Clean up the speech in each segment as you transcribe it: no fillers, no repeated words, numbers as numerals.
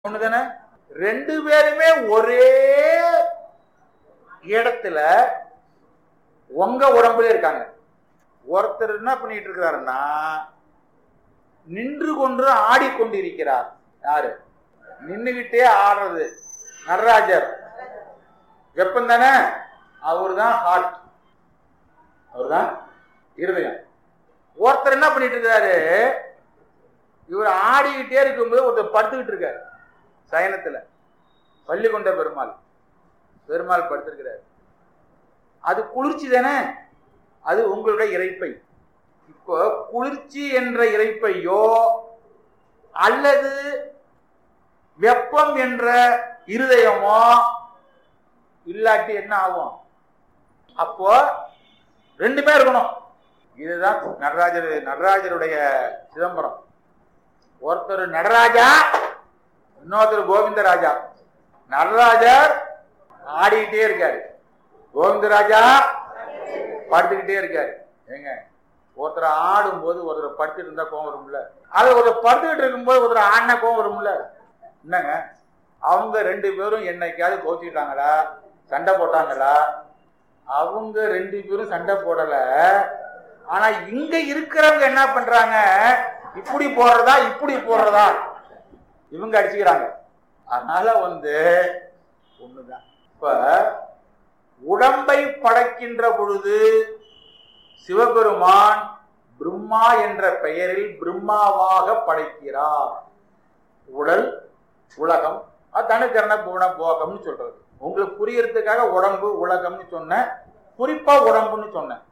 ஒண்ணுதானே? ரெண்டு பேருமே ஒரே இடத்துல உங்க உடம்புல இருக்காங்க. ஒருத்தர் என்ன பண்ணிட்டு இருக்கிறாருன்னா நின்று கொண்டு ஆடிக்கொண்டிருக்கிறார். யாரு? நின்னுகிட்டே ஆடுறது நடராஜர். வெப்பம் தானே? அவரு தான் ஹார்ட், அவருதான் இருதயம். ஒருத்தர் என்ன பண்ணிட்டு இருக்காரு, இவர் ஆடிக்கிட்டே இருக்கும்போது ஒருத்தர் படுத்துக்கிட்டு இருக்காரு சயனத்துல. பள்ளி கொண்ட பெருமாள் படுத்திருக்கிறார். அது குளிர்ச்சி தானே? அது உங்களுடைய இறைப்பை. இப்போ குளிர்ச்சி என்ற இறைப்பையோ அல்லது வெப்பம் என்ற இருதயமோ இல்லாட்டி என்ன ஆகும்? அப்போ ரெண்டுமே இருக்கணும். இதுதான் நடராஜருடைய சிதம்பரம். ஒருத்தர் நடராஜா, இன்னொருத்தர் கோவிந்தராஜா. நடராஜர் ஆடிக்கிட்டே இருக்காரு, கோவிந்தராஜா படுத்துக்கிட்டே இருக்காரு. ஏங்க, ஒருத்தர் ஆடும் போது ஒருத்தர் படுத்துட்டு இருந்தா கோவம் வரும்ல, அது ஒருத்தர் படுத்துக்கிட்டு இருக்கும்போது ஒருத்தர் ஆடினா கோவம் வரும்ல. என்னங்க, அவங்க ரெண்டு பேரும் என்னைக்காவது கோச்சிக்கிட்டாங்களா, சண்டை போட்டாங்களா? அவங்க ரெண்டு பேரும் சண்டை போடல. ஆனா இங்க இருக்கிறவங்க என்ன பண்றாங்க, இப்படி போடுறதா இப்படி போடுறதா இவங்க அடிச்சுக்கிறாங்க. அதனால ஒண்ணுதான். இப்ப உடம்பை படைக்கின்ற பொழுது சிவபெருமான் பிரம்மா என்ற பெயரில் பிரம்மாவாக படைக்கிறார். உடல், உலகம், தனுக்கரண பூண போகம்னு சொல்றது. உங்களுக்கு புரியறதுக்காக உடம்பு உலகம்னு சொன்ன, குறிப்பா உடம்புன்னு சொன்ன.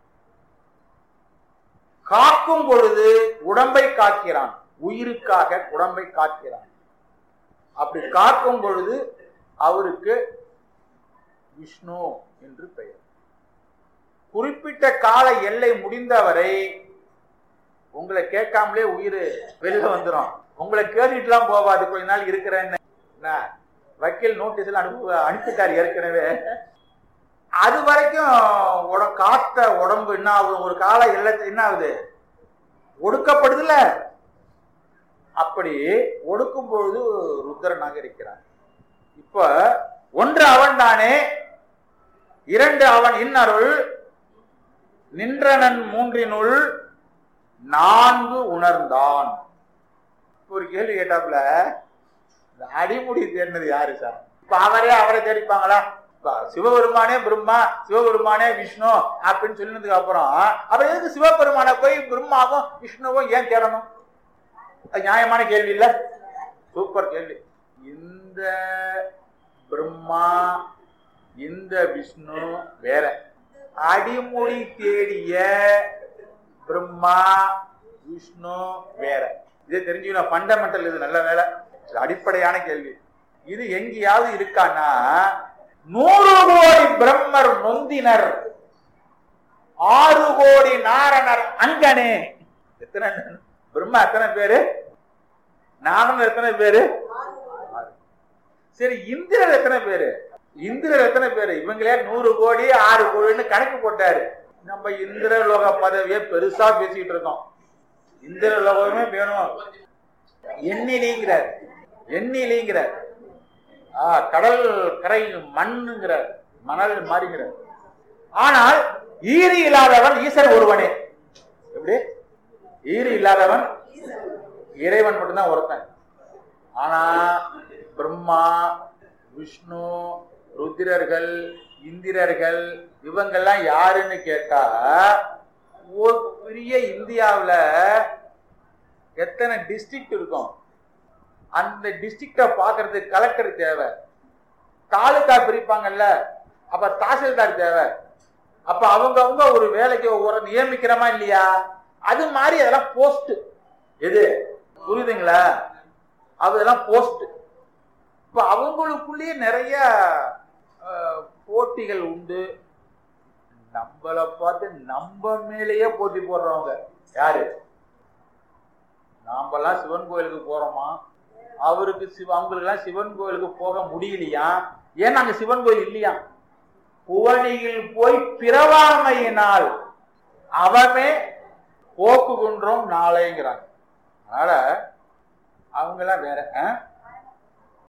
காக்கும் பொழுது உடம்பை காக்கிறான், உயிருக்காக உடம்பை காக்கிறான். அப்படி காக்கும் பொழுது அவருக்கு விஷ்ணு என்று பெயர். குறிப்பிட்ட கால எல்லை முடிந்தவரை உங்களை கேட்காமலே உயிர் வெளில வந்துடும். உங்களை கேட்டுட்டுலாம் போவாது. கொஞ்ச நாள் இருக்கிறேன்னு வக்கீல் நோட்டீஸ் அனுப்பிட்டார் ஏற்கனவே. அது வரைக்கும் காத்த உடம்பு என்ன ஆகுது, ஒரு கால எல்லை என்ன ஆகுது, ஒடுக்கப்படுதுல. அப்படி ஒடுக்கும் பொழுது ருத்ரனாக இருக்கிறான். இப்ப ஒன்று அவன் தானே, இரண்டு அவன் இன்னருள், நின்றனன் மூன்றினுள், நான்கு உணர்ந்தான். ஒரு கேள்வி கேட்டாப்புல, அடிமுடி தேடினது யாரு சார்? இப்ப அவரை தேடிப்பாங்களா? சிவபெருமானே பிரம்மா, சிவபெருமானே விஷ்ணு அப்படின்னு சொன்னதுக்கு அப்புறம் அவர் எதுக்கு சிவபெருமான போய் பிரம்மாவும் விஷ்ணுவும் ஏன் தேடணும்? அது நியாயமான கேள்வி இல்ல? சூப்பர் கேள்வி. இந்த பிரம்மா இந்த விஷ்ணு வேற. அடிமொழி தேடிய பிரம்மா விஷ்ணு வேற. இதை தெரிஞ்சுக்கணும். ஃபண்டமெண்டல். இது நல்ல வேலை, அடிப்படையான கேள்வி. இது எங்கேயாவது இருக்கான்னா, 100 கோடி பிரம்மர் நொந்தினர், 6 கோடி நாரணர் அங்கனே. எத்தனை பிரம்மா, எத்தனை பேரு? நாரணர் எத்தனை பேரு? சரி, இந்திரர் எத்தனை பேரு? இந்திரர் எத்தனை பேரு? இவங்களே 100 கோடி 6 கோடின்னு கணக்கு போட்டாரு. நம்ம இந்திரலோக பதவியை பெருசா பேசிட்டு இருக்கோம். இந்திரலோகமே வேணும், எண்ணிலிங்கிறார், எண்ணிலிங்கிறார். கடல் கரை மண்ணுங்கிறார், மணல் மாறிங்கிறார். ஆனால் ஈறு இல்லாதவன் ஈசன் ஒருவனே. எப்படி? ஈறு இல்லாதவன் இறைவன் மட்டும்தான் ஒருத்தன். ஆனா பிரம்மா, விஷ்ணு, ருத்திரர்கள், இந்திரர்கள் இவங்கெல்லாம் யாருன்னு கேட்டா, ஒரு பெரிய இந்தியாவில் எத்தனை டிஸ்ட்ரிக்ட் இருக்கும், அந்த டிஸ்ட்ரிக்ட பாக்குறதுக்கு கலெக்டர் தேவை, தாலுகா பிரிப்பாங்கல்ல, அப்ப தாசில்தார் தேவை. அப்ப அவங்க ஒரு வேலைக்கு ஒரு நியமிக்கிறமா இல்லையா? அது மாதிரி அதெல்லாம் போஸ்ட். எது புரியுதுங்களா? அதெல்லாம் போஸ்ட். இப்ப அவங்களுக்குள்ளேயே நிறைய போட்டிகள் உண்டு. நம்மளை பார்த்து நம்ம மேலேயே போட்டி போடுறவங்க யாரு? நாமெல்லாம் சிவன் கோயிலுக்கு போறோமா, அவருக்கு அவங்களுக்கெல்லாம் சிவன் கோயிலுக்கு போக முடியலையா? ஏன் அங்க சிவன் கோயில் இல்லையா? புவனியில் போய் பிறவாமையினால் அவமே போக்குகின்றோம் நாளைங்கிறாங்க. அதனால அவங்க எல்லாம் வேற.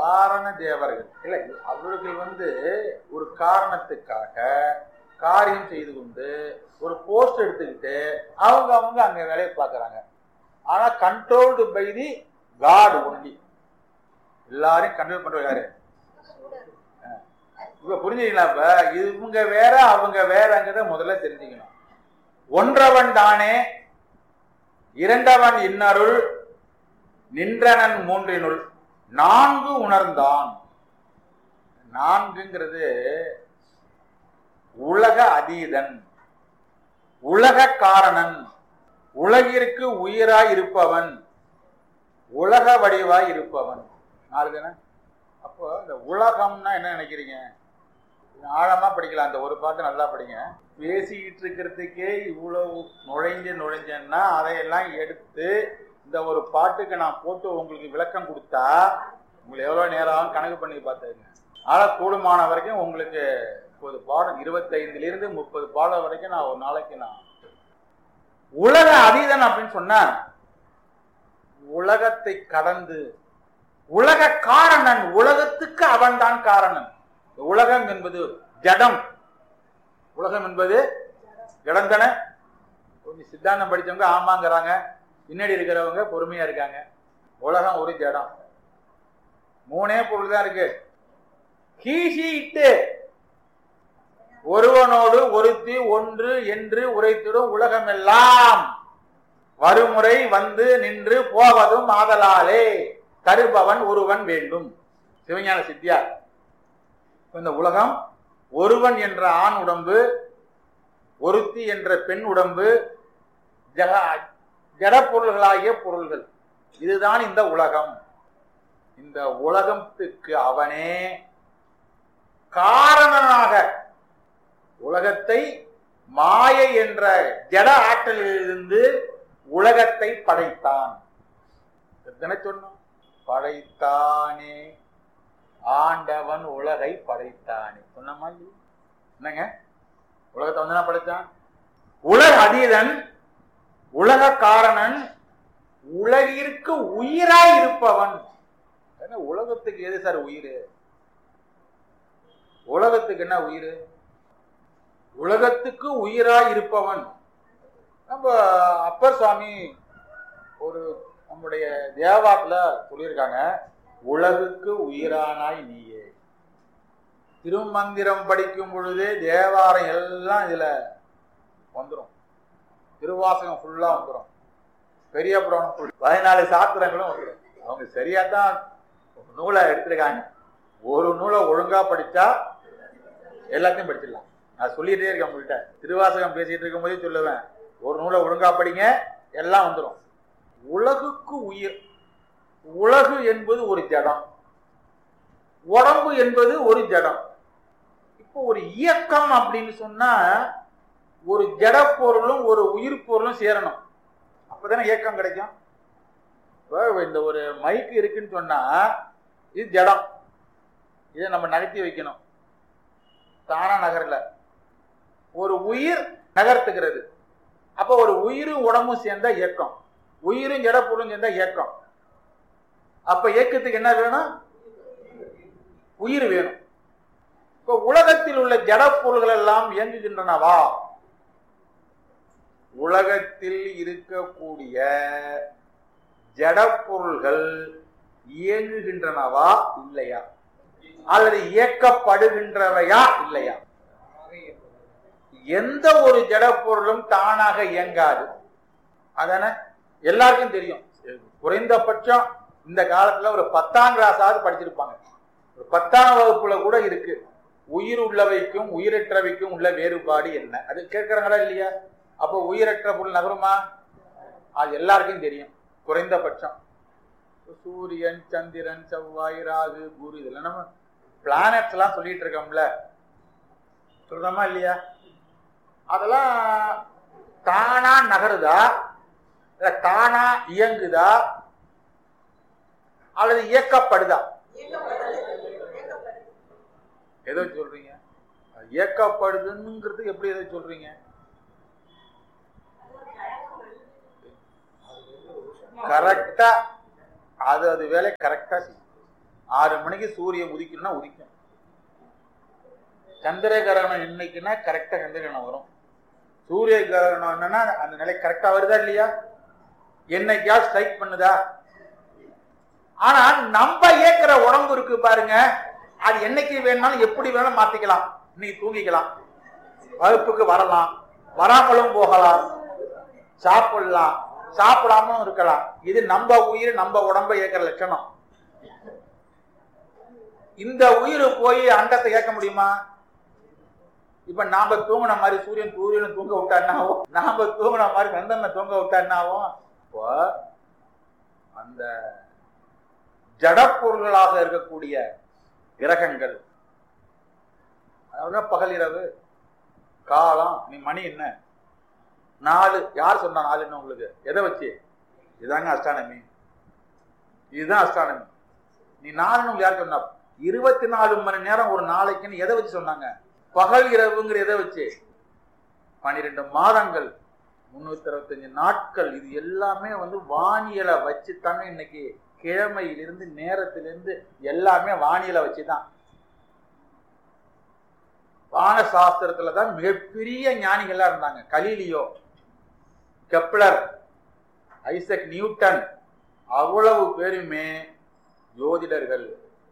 காரண தேவர்கள் இல்லை, அவர்கள் ஒரு காரணத்துக்காக காரியம் செய்து கொண்டு ஒரு போஸ்ட் எடுத்துக்கிட்டு அவங்க அங்க வேலையை பார்க்கறாங்க. ஆனா controlled by the got only. எல்லாரையும் கண்ட்ரோல் பண்றது யாரு? இப்ப புரிஞ்சுங்களா? இப்ப இவங்க வேற அவங்க வேறங்கிறத முதல்ல தெரிஞ்சுக்கணும். ஒன்றவன் தானே இரண்டவன் இன்னருள் நின்றனன் மூன்றினுள் நான்கு உணர்ந்தான். நான்குங்கிறது உலக அதீதன், உலக காரணன், உலகிற்கு உயிராய் இருப்பவன், உலக வடிவாய் இருப்பவன். நாலு தானே. அப்போ இந்த உலகம்னா என்ன நினைக்கிறீங்க? ஆழமா படிக்கலாம். அந்த ஒரு பாட்டு நல்லா படிங்க. பேசிக்கிட்டு இருக்கிறதுக்கே இவ்வளவு நுழைஞ்சேன்னா அதையெல்லாம் எடுத்து இந்த ஒரு பாட்டுக்கு நான் போட்டு உங்களுக்கு விளக்கம் கொடுத்தா உங்களுக்கு எவ்வளவு நேரம் கணக்கு பண்ணி பார்த்துங்க. ஆனா கூடுமான வரைக்கும் உங்களுக்கு 30 பாடம் 25 - 30 பாடம் வரைக்கும் நான் ஒரு நாளைக்கு உலக அதீதன் அப்படின்னு சொன்ன உலகத்தை கடந்து உலக காரணன், உலகத்துக்கு அவன் தான் காரணன். உலகம் என்பது ஜடம், உலகம் என்பது ஜடம் தானே. கொஞ்சம் சித்தாந்தம் படிச்சவங்க ஆமாங்கிறாங்க, பின்னாடி இருக்கிறவங்க பொறுமையா இருக்காங்க. உலகம் ஒரு ஜடம், மூணே பொருள் தான் இருக்கு. கீசிட்டு ஒருவனோடு ஒருத்தி ஒன்று என்று உரைத்திடும் உலகம் எல்லாம் வருமுறை வந்து நின்று போவதும் ஆதலாலே தருபவன் ஒருவன் வேண்டும். சிவஞான சித்தியார். இந்த உலகம் ஒருவன் என்ற ஆண் உடம்பு, ஒருத்தி என்ற பெண் உடம்பு, ஜடப்பொருள்களாகிய பொருள்கள், இதுதான் இந்த உலகம். இந்த உலகத்துக்கு அவனே காரணனாக உலகத்தை மாயை என்ற ஜட ஆற்றலிலிருந்து உலகத்தை படைத்தான். எத்தனை சொன்னோம்? படைத்தானே ஆண்டவன் உலகை படைத்தானே சொன்னமா? என்னங்க உலகத்தை படைத்தான்? உலக அதீதன், உலக காரணன், உலகிற்கு உயிராய் இருப்பவன். உலகத்துக்கு எது சார் உயிர்? உலகத்துக்கு என்ன உயிர்? உலகத்துக்கு உயிராய் இருப்பவன். நம்ம அப்பர் சுவாமி ஒரு நம்முடைய தேவாத்துல சொல்லியிருக்காங்க, உலகுக்கு உயிரானாய் நீயே. திருமந்திரம் படிக்கும் பொழுதே தேவாரம் எல்லாம் இதுல வந்துடும், திருவாசகம் ஃபுல்லா வந்துடும், பெரிய புராணம் 14 சாத்திரங்களும் வந்துடும். அவங்க சரியாதான் நூலை எடுத்திருக்காங்க. ஒரு நூலை ஒழுங்கா படிச்சா எல்லாத்தையும் படிச்சிடலாம். நான் சொல்லிட்டே இருக்கேன் உங்கள்கிட்ட, திருவாசகம் பேசிட்டு இருக்கும் போதே சொல்லுவேன், ஒரு நூலை ஒழுங்கா படிங்க எல்லாம் வந்துடும். உலகுக்கு உயிர். உலகு என்பது ஒரு ஜடம், உடம்பு என்பது ஒரு ஜடம். இப்போ ஒரு இயக்கம் அப்படின்னு சொன்னா ஒரு ஜட பொருளும் ஒரு உயிர் பொருளும் சேரணும், அப்பதானே இயக்கம் கிடைக்கும். இந்த ஒரு மைக்கு இருக்குன்னு சொன்னா இது ஜடம், இதை நம்ம நகர்த்தி வைக்கணும், தானா நகரல. ஒரு உயிர் நகர்த்துகிறது. அப்ப ஒரு உயிரும் உடம்பும் சேர்ந்த இயக்கம், உயிரும் ஜட பொருளும் சேர்ந்த இயக்கம். அப்ப இயக்கத்துக்கு என்ன வேணும்? உயிர் வேணும். இப்ப உலகத்தில் உள்ள ஜட பொருள்கள் எல்லாம் இயங்குகின்றனவா? உலகத்தில் இருக்கக்கூடிய ஜட பொருள்கள் இயங்குகின்றனவா இல்லையா? அல்லது இயக்கப்படுகின்றவையா இல்லையா? எந்த ஒரு ஜட பொருளும் தானாக இயங்காது. அதான எல்லாருக்கும் தெரியும். குறைந்தபட்சம் இந்த காலத்துல ஒரு 10ஆம் கிளாஸாவது படிச்சிருப்பாங்க. ஒரு 10ஆம் வகுப்புல கூட இருக்கு, உயிர் உள்ளவைக்கும் உயிரற்றவைக்கும் உள்ள வேறுபாடு என்ன, அது கேட்கறாங்களா இல்லையா? அப்போ உயிரற்ற பொருள் நகருமா? அது எல்லாருக்கும் தெரியும். குறைந்தபட்சம் சூரியன், சந்திரன், செவ்வாய், ராகு, குரு, இதெல்லாம் நம்ம பிளானட்ஸ் எல்லாம் சொல்லிட்டு இருக்கோம்ல, சொல்றோமா இல்லையா? அதெல்லாம் தானா நகருதா, தானா இயங்குதா, அல்லது இயக்கப்படுதா? எதோ சொல்றீங்க இயக்கப்படுதுங்கிறது எப்படி எதை சொல்றீங்க? கரெக்டா அது வேலை கரெக்டா செய்யும். 6 மணிக்கு சூரியன் உதிக்கணும்னா உதிக்கும். சந்திர கிரகணம் இன்னைக்குன்னா கரெக்டா சந்திர கிரகணம் வரும். சூரிய கிரகணம் என்னன்னா அந்த நிலை கரெக்டா வருதா இல்லையா? என்னைக்கா ஸ்ட்ரைக் பண்ணுதா? ஆனா நம்ம இயக்குற உடம்பு இருக்கு பாருங்க, அது என்னைக்கு வேணாலும் எப்படி வேணாலும் மாத்திக்கலாம். இன்னைக்கு தூங்கிக்கலாம், வகுப்புக்கு வரலாம், வராமலும் போகலாம், சாப்பிடலாம், சாப்பிடாமலும் இருக்கலாம். இது நம்ம உயிர் நம்ம உடம்பை இயக்கிற லட்சணம். இந்த உயிர் போய் அண்டத்தை இயக்க முடியுமா? இப்ப நாம தூங்கின மாதிரி சூரியன் தூங்க விட்டா என்ன ஆகும்? நாம தூங்கின மாதிரி சந்திரனை தூங்க விட்டா என்ன ஆகும்? இப்போ அந்த ஜடப்பொருள்களாக இருக்கக்கூடிய கிரகங்கள், அதாவது பகல் இரவு காலம், நீ மணி என்ன 4, யார் சொன்னா 4 உங்களுக்கு? எதை வச்சு? இதுதாங்க அஸ்ட்ரானமி, இதுதான் அஸ்ட்ரானமி. நீ 4 யார் சொன்னா? 24 மணி நேரம் ஒரு நாளைக்குன்னு எதை வச்சு சொன்னாங்க? பகல் இரவுங்கிற எதை வச்சு? 12 மாதங்கள் 365 நாட்கள். இது எல்லாமே வானியலை வச்சுத்தாங்க. இன்னைக்கு கிழமையிலிருந்து நேரத்திலிருந்து எல்லாமே வானியலை வச்சுதான். வான சாஸ்திரத்துலதான் மிகப்பெரிய ஞானிகளா இருந்தாங்க. கலீலியோ, கெப்லர், ஐசக் நியூட்டன், அவ்வளவு பேருமே ஜோதிடர்கள்.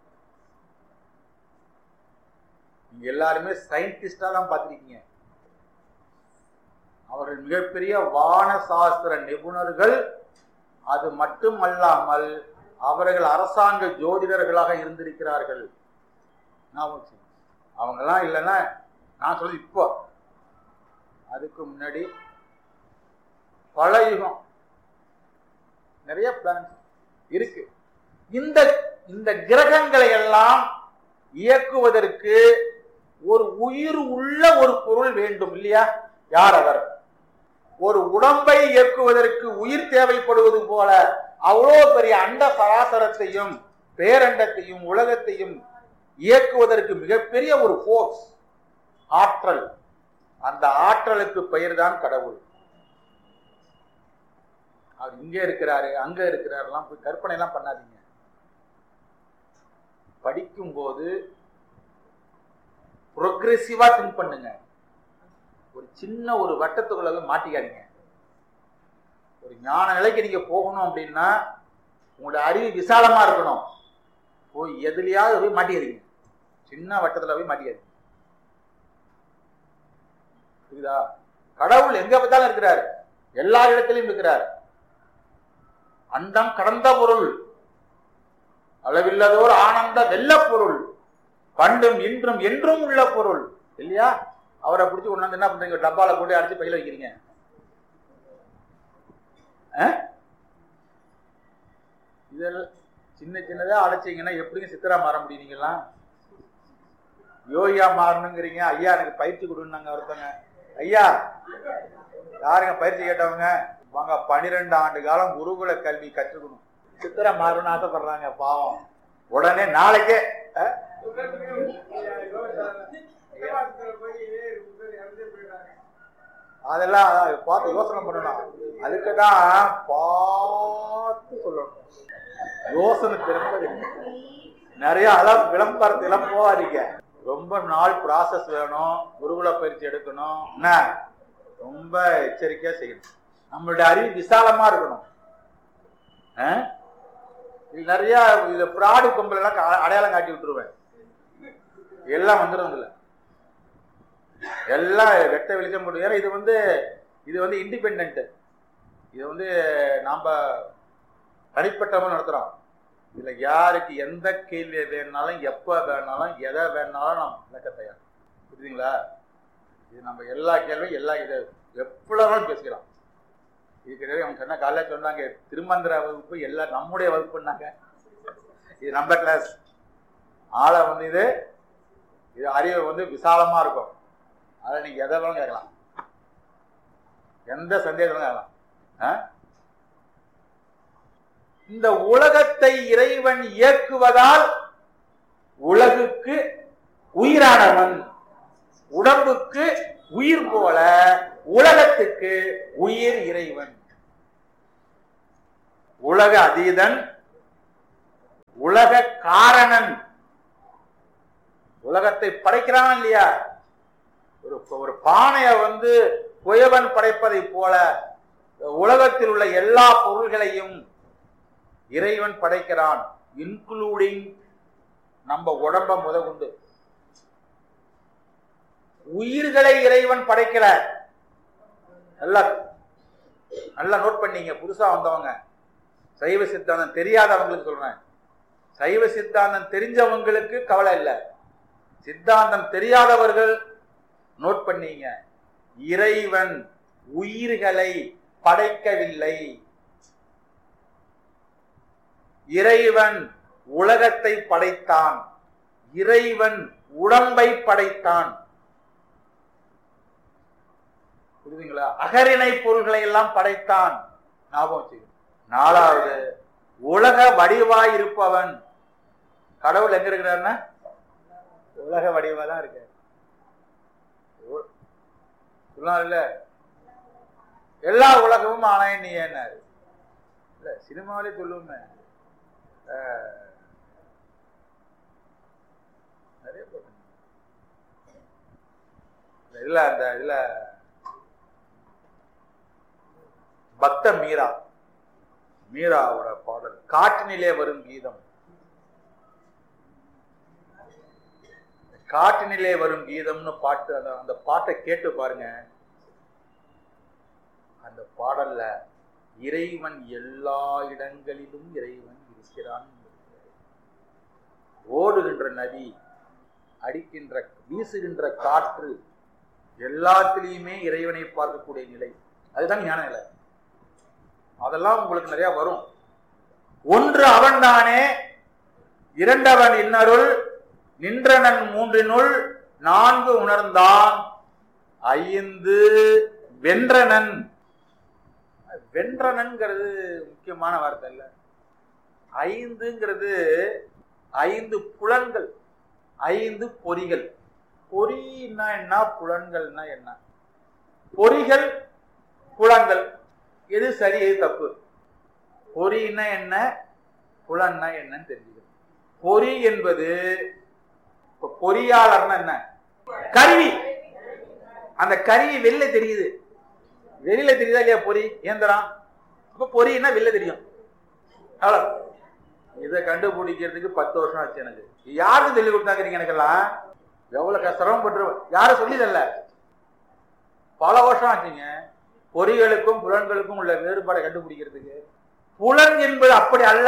நீங்க எல்லாருமே சயின்டிஸ்டா தான் பார்த்திருக்கீங்க. அவர்கள் மிகப்பெரிய வான சாஸ்திர நிபுணர்கள். அது மட்டுமல்லாமல் அவர்கள் அரசாங்க ஜோதிடர்களாக இருந்திருக்கிறார்கள். அவங்கெல்லாம் இல்லைன்னா நான் சொல்லி இப்போ அதுக்கு முன்னாடி பல யுகம் நிறைய பிளான்ஸ் இருக்கு. இந்த கிரகங்களை எல்லாம் இயக்குவதற்கு ஒரு உயிர் உள்ள ஒரு பொருள் வேண்டும் இல்லையா? யார் அவர்? ஒரு உடம்பை இயக்குவதற்கு உயிர் தேவைப்படுவது போல அவ்வளோ பெரிய அண்ட சராசரத்தையும் பேரண்டத்தையும் உலகத்தையும் இயக்குவதற்கு மிகப்பெரிய ஒரு ஃபோர்ஸ், ஆற்றல். அந்த ஆற்றலுக்கு பெயர் தான் கடவுள். அவர் இங்க இருக்கிறாரு அங்க இருக்கிறாருலாம் போய் கற்பனை எல்லாம் பண்ணாதீங்க. படிக்கும் போது ப்ரோக்ரெசிவா திங்க் பண்ணுங்க. ஒரு சின்ன ஒரு வட்டத்துக்குள்ள மாட்டிக்காதீங்க. ஒரு ஞான நிலைக்கு நீங்க போகணும் அப்படின்னா உங்களோட அறிவு விசாலமா இருக்கணும். போய் எதுலையாவது போய் மாட்டிக்கிறீங்க, சின்ன வட்டத்துல போய் மாட்டிக்காதீங்க. புரியுதா? கடவுள் எங்க பார்த்தாலும் இருக்கிறாரு, எல்லா இடத்திலையும் இருக்கிறார். அண்டம் கடந்த பொருள், அளவில்லதோர் ஆனந்த வெள்ள பொருள், பண்டும் இன்றும் என்றும் உள்ள பொருள் இல்லையா? அவரை பிடிச்சி கொண்டாந்து என்ன பண்றீங்க? டப்பால போட்டு அடிச்சு பையில வைக்கிறீங்க. இதெல்லாம் சின்ன சின்னதா அடைச்சிங்கன்னா எப்படிங்க சித்தரா மாற முடியுங்களா? யோகியா மாறணுங்கிறீங்க. ஐயா எனக்கு பயிற்சி கொடுன்னாங்க ஒருத்தங்க. ஐயா யாருங்க பயிற்சி கேட்டவங்க? வாங்க 12 ஆண்டு காலம் குருகுல கல்வி கற்றுக்கணும், சித்தரா மாறணும்னு ஆசைப்படுறாங்க. பாவம், உடனே நாளைக்கே அதெல்லாம் பார்த்து யோசனை பண்ணணும். அதுக்குதான் பார்த்து சொல்லணும். யோசனை தெரிஞ்சது நிறைய அதான் விளம்பரத்தெல்லாம் போகாதீங்க. ரொம்ப நாள் ப்ராசஸ் வேணும். குருகுல பயிற்சி எடுக்கணும். என்ன ரொம்ப எச்சரிக்கையா செய்யணும். நம்மளுடைய அறிவு விசாலமா இருக்கணும். நிறைய இதுல பிராடு கொம்பல் எல்லாம் அடையாளம் காட்டி விட்டுருவேன். எல்லாம் வந்துடும் இல்ல, எல்லாம் வெட்ட வெளிச்சம் போட்டு. ஏன்னா இது வந்து இண்டிபெண்ட். இது நாம தனிப்பட்டவங்க நடத்துறோம். இதுல யாருக்கு எந்த கேள்வி வேணாலும் எப்ப வேணாலும் எதை வேணாலும் நம்ம விளக்க தயார். புரியுதுங்களா? இது நம்ம எல்லா கேள்வியும் எல்லா இதை எப்பவும் பேசிக்கலாம். இதுக்கு அவங்க சொன்ன காலையில சொன்னாங்க திருமந்திர வகுப்பு எல்லாம் நம்முடைய வகுப்புன்னாங்க. இது நம்ம கிளாஸ். ஆளை இது அறிவு விசாலமா இருக்கும். அதை நீங்க எதை வேணும் கேட்கலாம், எந்த சந்தேகம் கேட்கலாம். இந்த உலகத்தை இறைவன் இயக்குவதால் உலகுக்கு உயிரானவன், உடம்புக்கு உயிர் போல உலகத்துக்கு உயிர் இறைவன். உலக அதீதன், உலக உலக காரணன், உலகத்தை படைக்கிறான் இல்லையா? ஒரு பானைய குயவன் படைப்பதை போல உலகத்தில் உள்ள எல்லா பொருள்களையும் இறைவன் படைக்கிறான், இன்க்ளூடிங் நம்ம உடம்ப முதற்கொண்டு. உயிர்களை இறைவன் படைக்கல. நல்லா நோட் பண்ணீங்க. புதுசா வந்தவங்க, சைவ சித்தாந்தம் தெரியாதவங்களுக்கு சொல்றேன். சைவ சித்தாந்தம் தெரிஞ்சவங்களுக்கு கவலை இல்லை, சித்தாந்தம் தெரியாதவர்கள் நோட் பண்ணீங்க. இறைவன் உயிர்களை படைக்கவில்லை. இறைவன் உலகத்தை படைத்தான், இறைவன் உடம்பை படைத்தான். புரியுதுங்களா? அகரிணை பொருள்களை எல்லாம் படைத்தான். ஞாபகம் வச்சுக்கணும். நாலாவது, உலக வடிவாய் இருப்பவன். கடவுள் எங்க இருக்கிறாருன்னா உலக வடிவா தான் இருக்க. இல்ல எல்லா உலகமும் ஆனா நீ ஏன்னாரு இல்ல, சினிமாவிலே சொல்லுமே. நிறைய இல்ல அந்த இதுல பக்த மீராவோட பாடல் காற்றினிலே வரும் கீதம். காற்றினிலே வரும் கீதம்னு பாட்டு, அந்த பாட்டை கேட்டு பாருங்க. அந்த பாடல்ல இறைவன் எல்லா இடங்களிலும் இறைவன் இருக்கிறான். ஓடுகின்ற நதி, அடிக்கின்ற வீசுகின்ற காற்று, எல்லாத்திலையுமே இறைவனை பார்க்கக்கூடிய நிலை, அதுதான் ஞான நிலை. அதெல்லாம் உங்களுக்கு நிறைய வரும். ஒன்று அவன் தானே, இரண்டவன் இன்னருள், நின்றனன் மூன்றினுள், நான்கு உணர்ந்தான், ஐந்து வென்றனன். வென்றனன்ங்கிறது முக்கியமான வார்த்தை இல்ல. ஐந்துங்கிறது ஐந்து புலன்கள், ஐந்து பொறிகள். பொறின்னா என்ன, புலன்கள்னா என்ன? பொறிகள், புலன்கள், எது சரி எது தப்பு? பொறின்னா என்ன, புலன்னா என்னன்னு தெரிஞ்சுக்கணும். பொறி என்பது, பொறியாளர்னா என்ன? கருவி. அந்த கருவி வெளில தெரியுது, வெளியில தெரியுதா இல்லையா? பொறி இயந்திரம். அப்ப பொறின்னா வெளில தெரியும். அவ்வளவு. இதை கண்டுபிடிக்கிறதுக்கு 10 வருஷம் ஆச்சு எனக்கு. யாருக்கு சொல்லி கொடுத்தாங்க எனக்கெல்லாம்? எவ்வளவு சிரமப்பட்டு, யாரும் சொல்லிதல்ல, பல வருஷம் ஆச்சுங்க. பொறிகளுக்கும் புலன்களுக்கும் உள்ள வேறுபாடை கண்டுபிடிக்கிறதுக்கு. புலன் என்பது அப்படி அல்ல,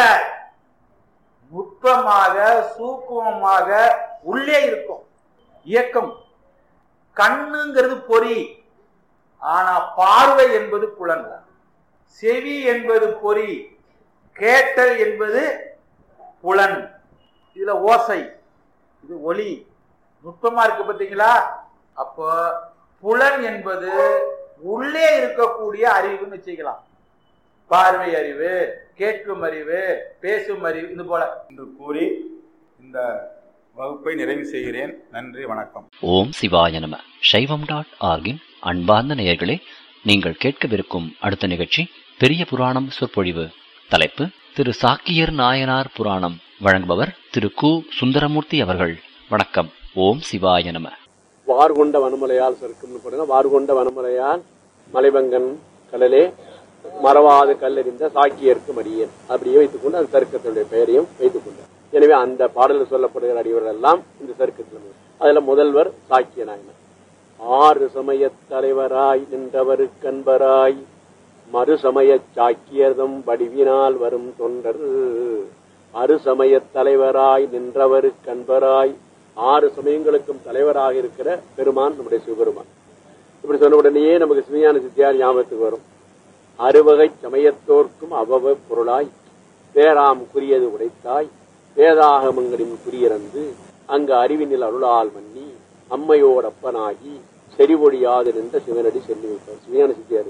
நுட்பமாக சூக்குமமாக உள்ளே இருக்கும் இயக்கம். கண்ணுங்கிறது பொறி, ஆனா பார்வை என்பது புலன். செவி என்பது பொறி, கேட்டல் என்பது புலன். இதுல ஓசை, இது ஒலி, நுட்பமா இருக்கு பார்த்தீங்களா? அப்போ புலன் என்பது உள்ளே இருக்கக்கூடிய அறிவுன்னு வச்சுக்கலாம். பார்வை அறிவு, கேட்கும் அறிவு, பேசும் அறிவு, இது போல என்று கூறி இந்த வகுப்பை நிறைவு செய்கிறேன். நன்றி, வணக்கம். ஓம் சிவாய நம. சைவம்.org அன்பார்ந்த நேயர்களே, நீங்கள் கேட்கவிருக்கும் அடுத்த நிகழ்ச்சி பெரிய புராணம் சொற்பொழிவு. தலைப்பு திரு சாக்கியர் நாயனார் புராணம். வழங்குபவர் திரு கு. சுந்தரமூர்த்தி அவர்கள். வணக்கம். ஓம் சிவாய நம. வார்கொண்ட வனமலையால் சறுக்கும்னு போடுங்க. வார்கொண்ட வனமலையால் மலைபங்கன் கடலே மறவாது கல்லறிந்த சாக்கியருக்கு மடியேன் அப்படியே வைத்துக்கொண்டு அந்த சருக்கத்தினுடைய பெயரையும் வைத்துக் கொண்டார். எனவே அந்த பாடலில் சொல்லப்படுகிற அடிவர்கள் எல்லாம் இந்த சருக்கத்தில். அதுல முதல்வர் சாக்கிய நாயனார். 6 சமய தலைவராய் நின்றவருக்கன்பராய் மறு சமய சாக்கியர்தம் வடிவினால் வரும் தொண்டர். அறுசமய தலைவராய் நின்றவருக்கன்பராய், 6 சமயங்களுக்கும் தலைவராக இருக்கிற பெருமான் நம்முடைய சிவபெருமான். இப்படி சொன்ன உடனேயே நமக்கு சிவஞான சித்தியார் ஞாபகத்துக்கு வரும். அறுவகை சமயத்தோர்க்கும் அவ்வவ பொருளாய் பேராம் குறியது உடைத்தாய் வேதாகமங்களின் குறியிறந்து அங்கு அறிவினில் அருளால் மன்னி அம்மையோடப்பனாகி செறிவொழியாது நின்ற சிவனடி செல்லி வைத்தார். சிவஞான சித்தியார்.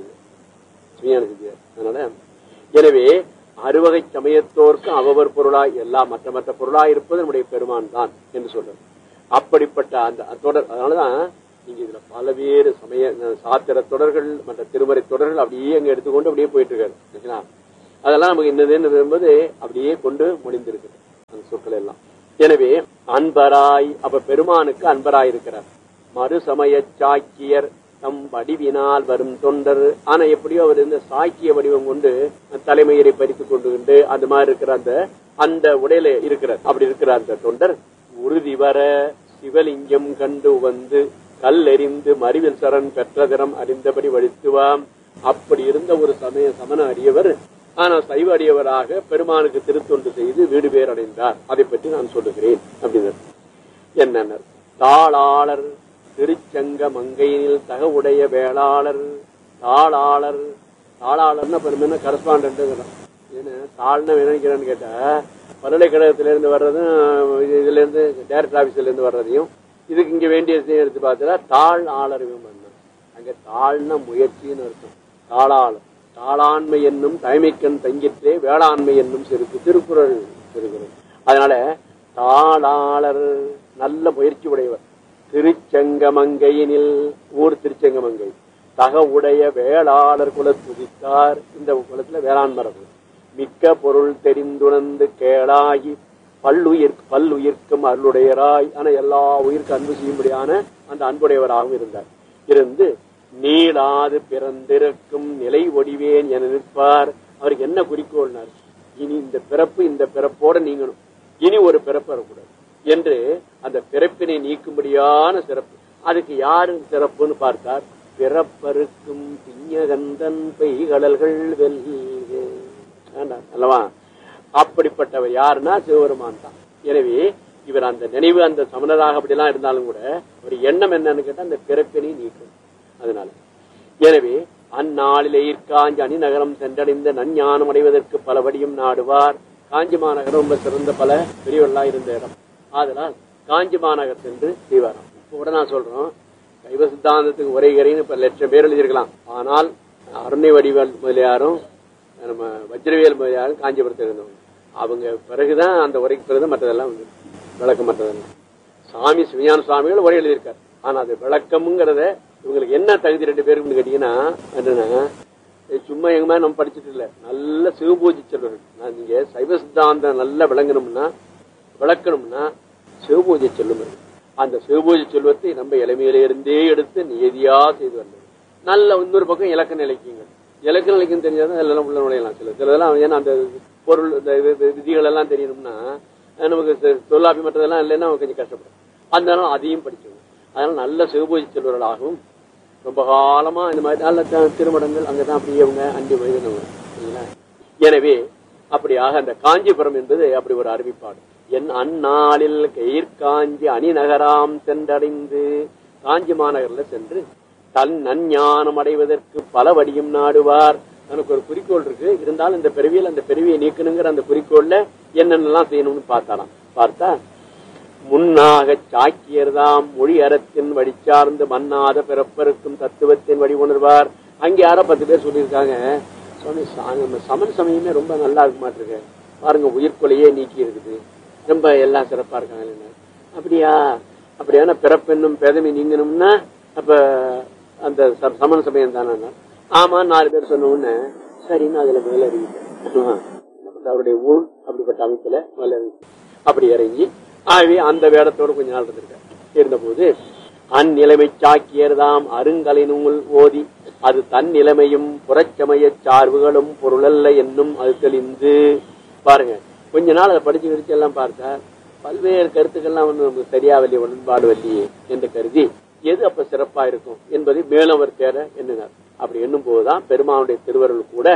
அதனால எனவே அறுவகை சமயத்தோர்க்கும் அவவர் பொருளாய் எல்லாம் மற்ற பொருளாய் இருப்பது நம்முடைய பெருமான் தான் என்று சொல்றார். அப்படிப்பட்ட அந்த தொடர். அதனாலதான் நீங்க இதுல பல்வேறு சமய சாத்திர தொடர்கள், மற்ற திருமறை தொடர்கள் அப்படியே அங்க எடுத்துக்கொண்டு அப்படியே போயிட்டு இருக்காரு. அதெல்லாம் நமக்கு இன்னது என்பது அப்படியே கொண்டு முடிந்திருக்கு. அந்த சொற்கள் எல்லாம். எனவே அன்பராய், அப்ப பெருமானுக்கு அன்பராய் இருக்கிறார். மறுசமய சாக்கியர் தம் வடிவினால் வரும் தொண்டர். ஆனா எப்படியோ அவர் இந்த சாக்கிய வடிவம் கொண்டு தலைமையரை பறித்துக் கொண்டு அந்த மாதிரி இருக்கிற அந்த உடையில இருக்கிறார். அப்படி இருக்கிற அந்த தொண்டர் உறுதி வர சிவலிங்கம் கண்டு வந்து கல்லெறிந்து மறிவில் சரண் பெற்றதரம் அறிந்தபடி வழித்துவாம். அப்படி இருந்த ஒரு சமண அடியவர் ஆனா சைவ அடியவராக பெருமானுக்கு திருத்தொண்டு செய்து வீடு பேர் அடைந்தார். அதை பற்றி நான் சொல்லுகிறேன் அப்படின்னு. என்ன தாளாளர் திருச்சங்க மங்கையினில் தகவுடைய வேளாளர். தாளாளர், தாளாளர்னா பெருமைன்னா கரஸ்பாண்டன்ட். ஏன்னா தாழ்னா நினைக்கிறேன்னு கேட்டா பல்கலைக்கழகத்திலிருந்து வர்றதும் இதுல இருந்து டைரக்டர் ஆபீஸ்ல இருந்து வர்றதையும் இதுக்கு இங்க வேண்டிய எடுத்து பார்த்தா தாழ் ஆளர். அங்க தாழ்னா முயற்சின்னு அர்த்தம். தாளாளர், தாளாண்மை என்னும் தலைமைக்கண் தங்கிற்றே வேளாண்மை என்னும் செருக்கு, திருக்குறள். அதனால தாளாளர் நல்ல முயற்சி உடையவர். திருச்செங்கமங்கையினில், ஊர் திருச்செங்கமங்கை, தகவுடைய வேளாளர் குல துதித்தார். இந்த குலத்துல வேளாண் மரபு. மிக்க பொருள் தெரிந்துணர்ந்து கேளாகி பல்லுயிர்க்கும் அருளுடையராய். ஆனா எல்லா உயிருக்கு அன்பு செய்யும்படியான அந்த அன்புடையவராகவும் இருந்தார். இருந்து நீளாது பிறந்திருக்கும் நிலை ஒடிவேன் என நிற்பார். அவருக்கு என்ன குறிக்கோள்னார்? இனி இந்த பிறப்பு இந்த பிறப்போட நீங்கணும், இனி ஒரு பிறப்பு வரக்கூடாது என்று அந்த பிறப்பினை நீக்கும்படியான சிறப்பு. அதுக்கு யாரு சிறப்புன்னு பார்த்தார்? பிறப்பருக்கும் பிஞகந்தன் பெய்கடல்கள் அல்லவா? அப்படிப்பட்டவர் யாருன்னா சிவபெருமான் தான். எனவே இவர் அந்த நினைவு, அந்த சமணராக அப்படிலாம் இருந்தாலும் கூட ஒரு எண்ணம் என்னன்னு கேட்டா அந்த பிறப்பினை நீக்கும். அதனால எனவே அந்நாளிலே காஞ்சி அணிநகரம் சென்றடைந்த நஞ்ஞானம் அடைவதற்கு பலபடியும் நாடுவார். காஞ்சி மாநகரம் ரொம்ப சிறந்த பல பெரியவர்களாக இருந்த இடம். அதனால் காஞ்சி மாநகர் சென்று செய்வாராம். இப்ப கூட நான் சொல்றோம், சைவ சித்தாந்தத்துக்கு உரைகரைன்னு இப்ப லட்சம் பேர் எழுதியிருக்கலாம். ஆனால் அருணை வடிவேல் முதலியாரும் நம்ம வஜ்ரவேல் முதலியாரும் காஞ்சிபுரத்தில் இருந்தவங்க. அவங்க பிறகுதான் அந்த உரைக்கு பிறகு மற்றதெல்லாம் வந்து விளக்கம். மற்றதெல்லாம் சாமி சிவஞான சுவாமிகள் உரை எழுதியிருக்காரு. ஆனா அது விளக்கம்ங்கிறத இவங்களுக்கு என்ன தகுதி ரெண்டு பேருக்கு கேட்டீங்கன்னா என்னன்னா, சும்மா எங்க மாதிரி நம்ம படிச்சுட்டு இல்ல, நல்ல சிவபூஜை செல்வர்கள். நீங்க சைவ சித்தாந்தம் நல்லா விளக்கணும்னா சிவபூஜை செல்லும். அந்த சிவபூஜை செல்வத்தை நம்ம இளமையிலிருந்தே எடுத்து நியதியா செய்து வந்தது. நல்ல இன்னொரு பக்கம் இலக்கண இலக்கியங்கள், இலக்கண இலக்கியம் தெரிஞ்சாதான் எல்லாம் உள்ள நுழையலாம். சிலதெல்லாம் ஏன்னா அந்த பொருள் விதிகள் எல்லாம் தெரியணும்னா நமக்கு தொல்லாப்பி மற்றதெல்லாம் இல்லைன்னா கொஞ்சம் கஷ்டப்படும். அதனால அதையும் படிக்கணும். அதனால நல்ல சிவபூஜை செல்வர்களாகவும் ரொம்ப காலமா இந்த மாதிரி நல்ல திருமடங்கள் அங்கதான் அப்படியே அவங்க அஞ்சு வயது. எனவே அப்படியாக அந்த காஞ்சிபுரம் என்பது அப்படி ஒரு அறிவிப்பாடு. என் அந்நாளில் கயிர்காஞ்சி அணிநகராம் சென்றடைந்து, காஞ்சி மாநகர்ல சென்று தன் நஞ்ஞானம் அடைவதற்கு பல வடியும் நாடுவார். எனக்கு ஒரு குறிக்கோள் இருக்கு, இருந்தாலும் இந்த பிறவியில் அந்த பிறவியை நீக்கணுங்கிற அந்த குறிக்கோள்ல என்னென்னலாம் செய்யணும்னு பார்த்தாராம். பார்த்தா முன்னாக சாக்கியர்தாம் மொழி அறத்தின் வழிச்சார்ந்து மன்னாத பிறப்பருக்கும் தத்துவத்தின் வழி உணர்வார். அங்கே யாரோ 10 பேர் சொல்லியிருக்காங்க, சுவாமி சமண சமயமே ரொம்ப நல்லா இருக்க மாட்டிருக்கு பாருங்க, உயிர்கொலையே நீக்கி இருக்குது, ரொம்ப எல்லாம் சிறப்பா இருக்காங்க. அப்படியான பிறப்பென்னும் பேதமை நீங்கணும்னா அப்ப அந்த சமண சமயம் தானே. ஆமா 4 பேர் சொன்ன சரின்னு அதுல மேல அறிவிக்க அவருடைய ஊர் அப்படிப்பட்ட அமைப்புல மேல அப்படி இறங்கி ஆகவே அந்த வேடத்தோடு கொஞ்ச நாள் இருந்த போது அந்நிலைமை சாக்கியர்தாம் அருங்கலை நூல் ஓதி அது தன் நிலைமையும் புறச்சமய சார்புகளும் பொருளல்ல என்னும் அது தெளிந்து. பாருங்க, கொஞ்ச நாள் அதை படிச்சு கிடிச்சு எல்லாம் பார்த்தா பல்வேறு கருத்துக்கள்லாம் நமக்கு சரியா வல்லிய உடன்பாடு வல்லியே என்று கருதி எது அப்ப சிறப்பா இருக்கும் என்பதை மேலும் அவர் தேட எண்ணினார். அப்படி எண்ணும் போதுதான் பெருமானுடைய திருவருள் கூட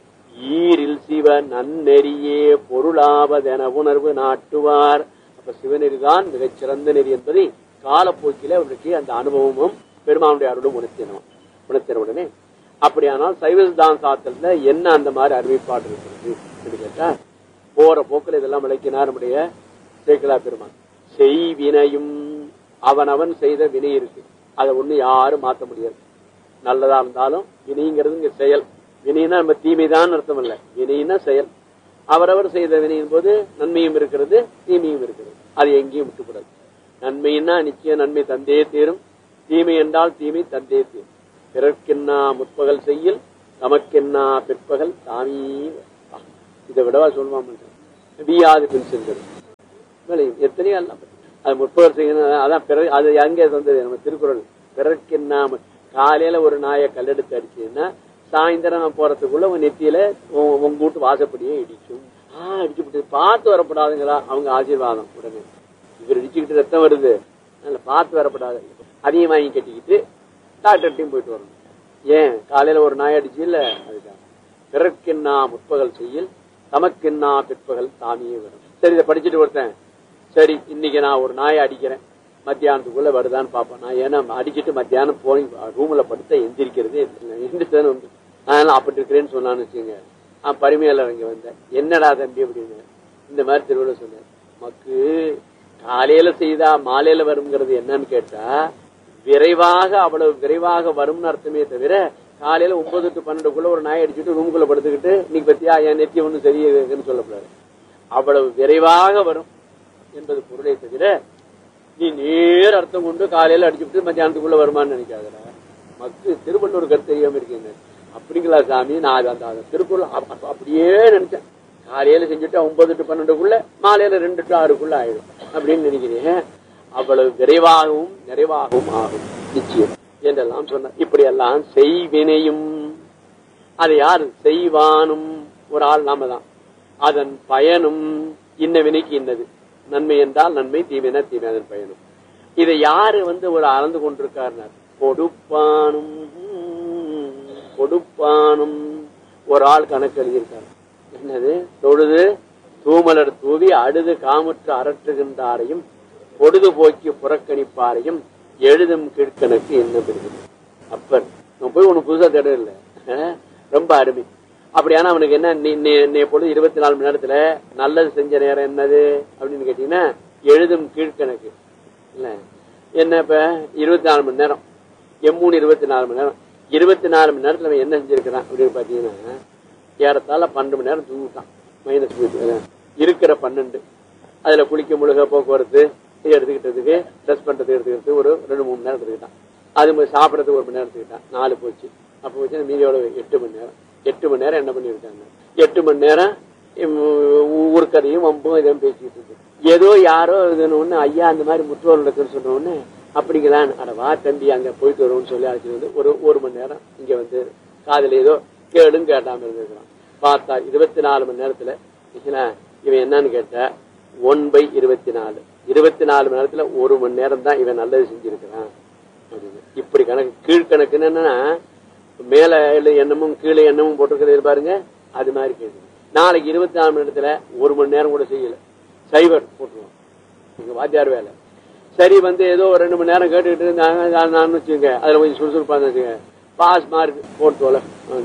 ஈரில் சிவ நன்னெறியே பொருளாவதென உணர்வு நாட்டுவார். அப்ப சிவநெறிதான் மிகச்சிறந்த நெறி என்பதை காலப்போக்கில அவருக்கு அந்த அனுபவமும் பெருமானுடைய அருளும் உணர்த்தின உடனே அப்படியானால் சைவ சித்தாந்த சாஸ்திரத்துல என்ன அந்த மாதிரி அறிவிப்பாடு இருக்கிறது கேட்டா, போற போக்கில் இதெல்லாம் விளக்கினார் நம்முடைய சேக்கிழா பெருமான். செய்வினையும் அவனவன் செய்த வினை இருக்கு, அதை ஒண்ணு யாரும் மாற்ற முடியாது. நல்லதா இருந்தாலும் வினைங்கிறது இங்க செயல். வினைனா நம்ம தீமைதான் அர்த்தம் இல்ல, வினைனா செயல். அவரவர் செய்த வினையின் போது நன்மையும் இருக்கிறது, தீமையும் இருக்கிறது. அது எங்கேயும் விட்டுக்கூடாது. நன்மைன்னா நிச்சயம் நன்மை தந்தே தீரும், தீமை என்றால் தீமை தந்தே தீரும். பிறர்க்கென்னா முற்பகல் செய்யில் தமக்கென்னா பிற்பகல் தாமீ. இதை விடவா சொல்லுவாங்க, வியாது பின் செல்கிறது. விளையும். எத்தனையோ எல்லாம் அது முற்பகல் செய்யணும். அதான் பிற அது அங்கே வந்தது நம்ம திருக்குறள். பிறர்க்கென்னாம காலையில ஒரு நாயை கல்லெடுத்து அடிச்சுன்னா சாயந்தரம் போறதுக்குள்ள உங்க நெத்தியில உங்க வீட்டு வாசப்படியே இடிக்கும். அடிச்சுட்டு பார்த்து வரப்படாதுங்களா அவங்க ஆசீர்வாதம். உடனே இவர் இடிச்சுக்கிட்டு ரத்தம் வருது, அதனால பார்த்து வரப்படாது. அதையும் வாங்கி கட்டிக்கிட்டு டாக்டர்கிட்டையும் போயிட்டு வரணும். ஏன் காலையில ஒரு நாய் அடிச்சு இல்ல, அதுக்காக. பிறர்க்கென்னா முற்பகல் செய்யில் தமக்கென்னா பிற்பகல் தாமியே வரும். சரி, இதை படிச்சுட்டு ஒருத்தன், சரி இன்னைக்கு நான் ஒரு நாயை அடிக்கிறேன், மத்தியானத்துக்குள்ள வருதான்னு பாப்பேன். நான் ஏன்னா அடிச்சுட்டு மத்தியானம் போய் ரூம்ல படுத்த எந்திரிக்கிறதே எந்திரிச்சதானே வந்து, அதனால அப்படி இருக்கிறேன்னு சொன்னான்னு வச்சுங்க. பரிமையில இங்க வந்தேன். என்னடா தம்பி அப்படின்னு இந்த மாதிரி திருவிழா சொன்னேன். மக்கு காலையில செய்தா மாலையில வருங்கிறது என்னன்னு கேட்டா விரைவாக, அவ்வளவு விரைவாக வரும்னு அர்த்தமே தவிர காலையில 9 to 12 ஒரு நாய் அடிச்சுட்டு ரூமுக்குள்ள படுத்துக்கிட்டு இன்னைக்கு பத்தியா என் நெத்தி ஒண்ணு சரியாகுன்னு சொல்லக்கூடாது. அவ்வளவு விரைவாக வரும் என்பது பொருளை தவிர நீ நேர அர்த்தம் கொண்டு காலையில அடிச்சுட்டு மத்தியானத்துக்குள்ள வருமானு நினைக்காதடா. மக்கு திருவள்ளுவர் கருத்து தெரியாம இருக்கீங்க. அப்படிங்களா சாமி, நான் அந்த திருக்குறள் அப்படியே நினைச்சேன். காலையில செஞ்சுட்டு 9 to 12 மாலையில 2 to 6 ஆயிடும் அப்படின்னு நினைக்கிறேன். அவ்வளவு விரைவாகவும் நிறைவாகவும் ஆகும் நிச்சயம் என்றெல்லாம் சொன்ன. இப்படி எல்லாம் செய்வினையும் அதை யார் செய்வானும் ஒரு ஆள் நாம தான். அதன் பயனும் இன்ன வினைக்கு இன்னது, நன்மை என்றால் நன்மை, தீவினை தீமை, அதன் பயனும். இதை யாரு ஒரு அளந்து கொண்டிருக்கார்? கொடுப்பானும் கொடுப்பானும் ஒரு ஆள் கணக்கு எழுதியிருக்காரு. என்னது? தொழுது தூமலர் தூவி அடுது காமுற்று அரற்றுகின்றாரையும் பொழுதுபோக்கி புறக்கணிப்பாரையும் எழுதும் கீழ்கணக்கு என்ன பெறுகிறது. அப்பர் போய் ஒண்ணு புதுசா தேட இல்ல, ரொம்ப அருமை. அப்படியானா அவனுக்கு என்ன பொழுது 24 மணி நேரத்துல நல்லது செஞ்ச நேரம் என்னது அப்படின்னு கேட்டீங்கன்னா எழுதும் கீழ்கணக்கு இல்ல. என்ன இப்ப 24 மணி நேரம், எம்மூணு 24 மணி நேரம். 24 மணி நேரத்துல அவன் என்ன செஞ்சிருக்கிறான் அப்படின்னு பாத்தீங்கன்னா ஏறத்தால 12 மணி நேரம் தூங்கிட்டான். மைனஸ் இருக்கிற 12 அதுல குளிக்க முழுக போக்குவரத்து எடுத்துக்கிட்டதுக்கு ட்ரெஸ் பண்றதுக்கு எடுத்துக்கிட்டு ஒரு 2-3 மணி நேரம் எடுத்துக்கிட்டான். அது சாப்பிடறதுக்கு 1 மணி நேரம் எடுத்துக்கிட்டான். 4 போச்சு. அப்ப போச்சு மீதியோட 8 மணி நேரம். 8 மணி நேரம் என்ன பண்ணிருக்காங்க? 8 மணி நேரம் ஊர்க்கதையும் வம்பும் இதையும் பேசிட்டு இருக்கு. ஏதோ யாரோ ஒண்ணு ஐயா அந்த மாதிரி முற்றோர் இருக்குன்னு சொன்ன உடனே அப்படிங்களான்னு அட வா தம்பி அங்க போயிட்டு வருவோம்னு சொல்லி அழைச்சிட்டு ஒரு 1 மணி நேரம் இங்க காதல ஏதோ கேளும் கேட்டாம இருந்திருக்கிறான். பார்த்தா 24 மணி நேரத்துல இவன் என்னன்னு கேட்ட 1/24. 24 மணி நேரத்துல 1 மணி நேரம் தான் இவன் நல்லது செஞ்சிருக்கிறான் அப்படின்னு. இப்படி கணக்கு கீழ்கணக்குன்னு என்னன்னா மேல எண்ணமும் கீழே எண்ணமும் போட்டிருக்கிறது பாருங்க, அது மாதிரி கேட்குது. நாளைக்கு 24 மணி நேரத்துல 1 மணி நேரம் கூட செய்யல, சைபர் போட்டுருவோம். இங்க வாத்தியார் வேலை. சரி ஏதோ 2 மணி நேரம் கேட்டுக்கிட்டு இருந்தாங்க வச்சுங்க, அதுல கொஞ்சம் சுறுசுறுப்பாக வச்சுங்க, பாஸ் மார்க் போட்டு.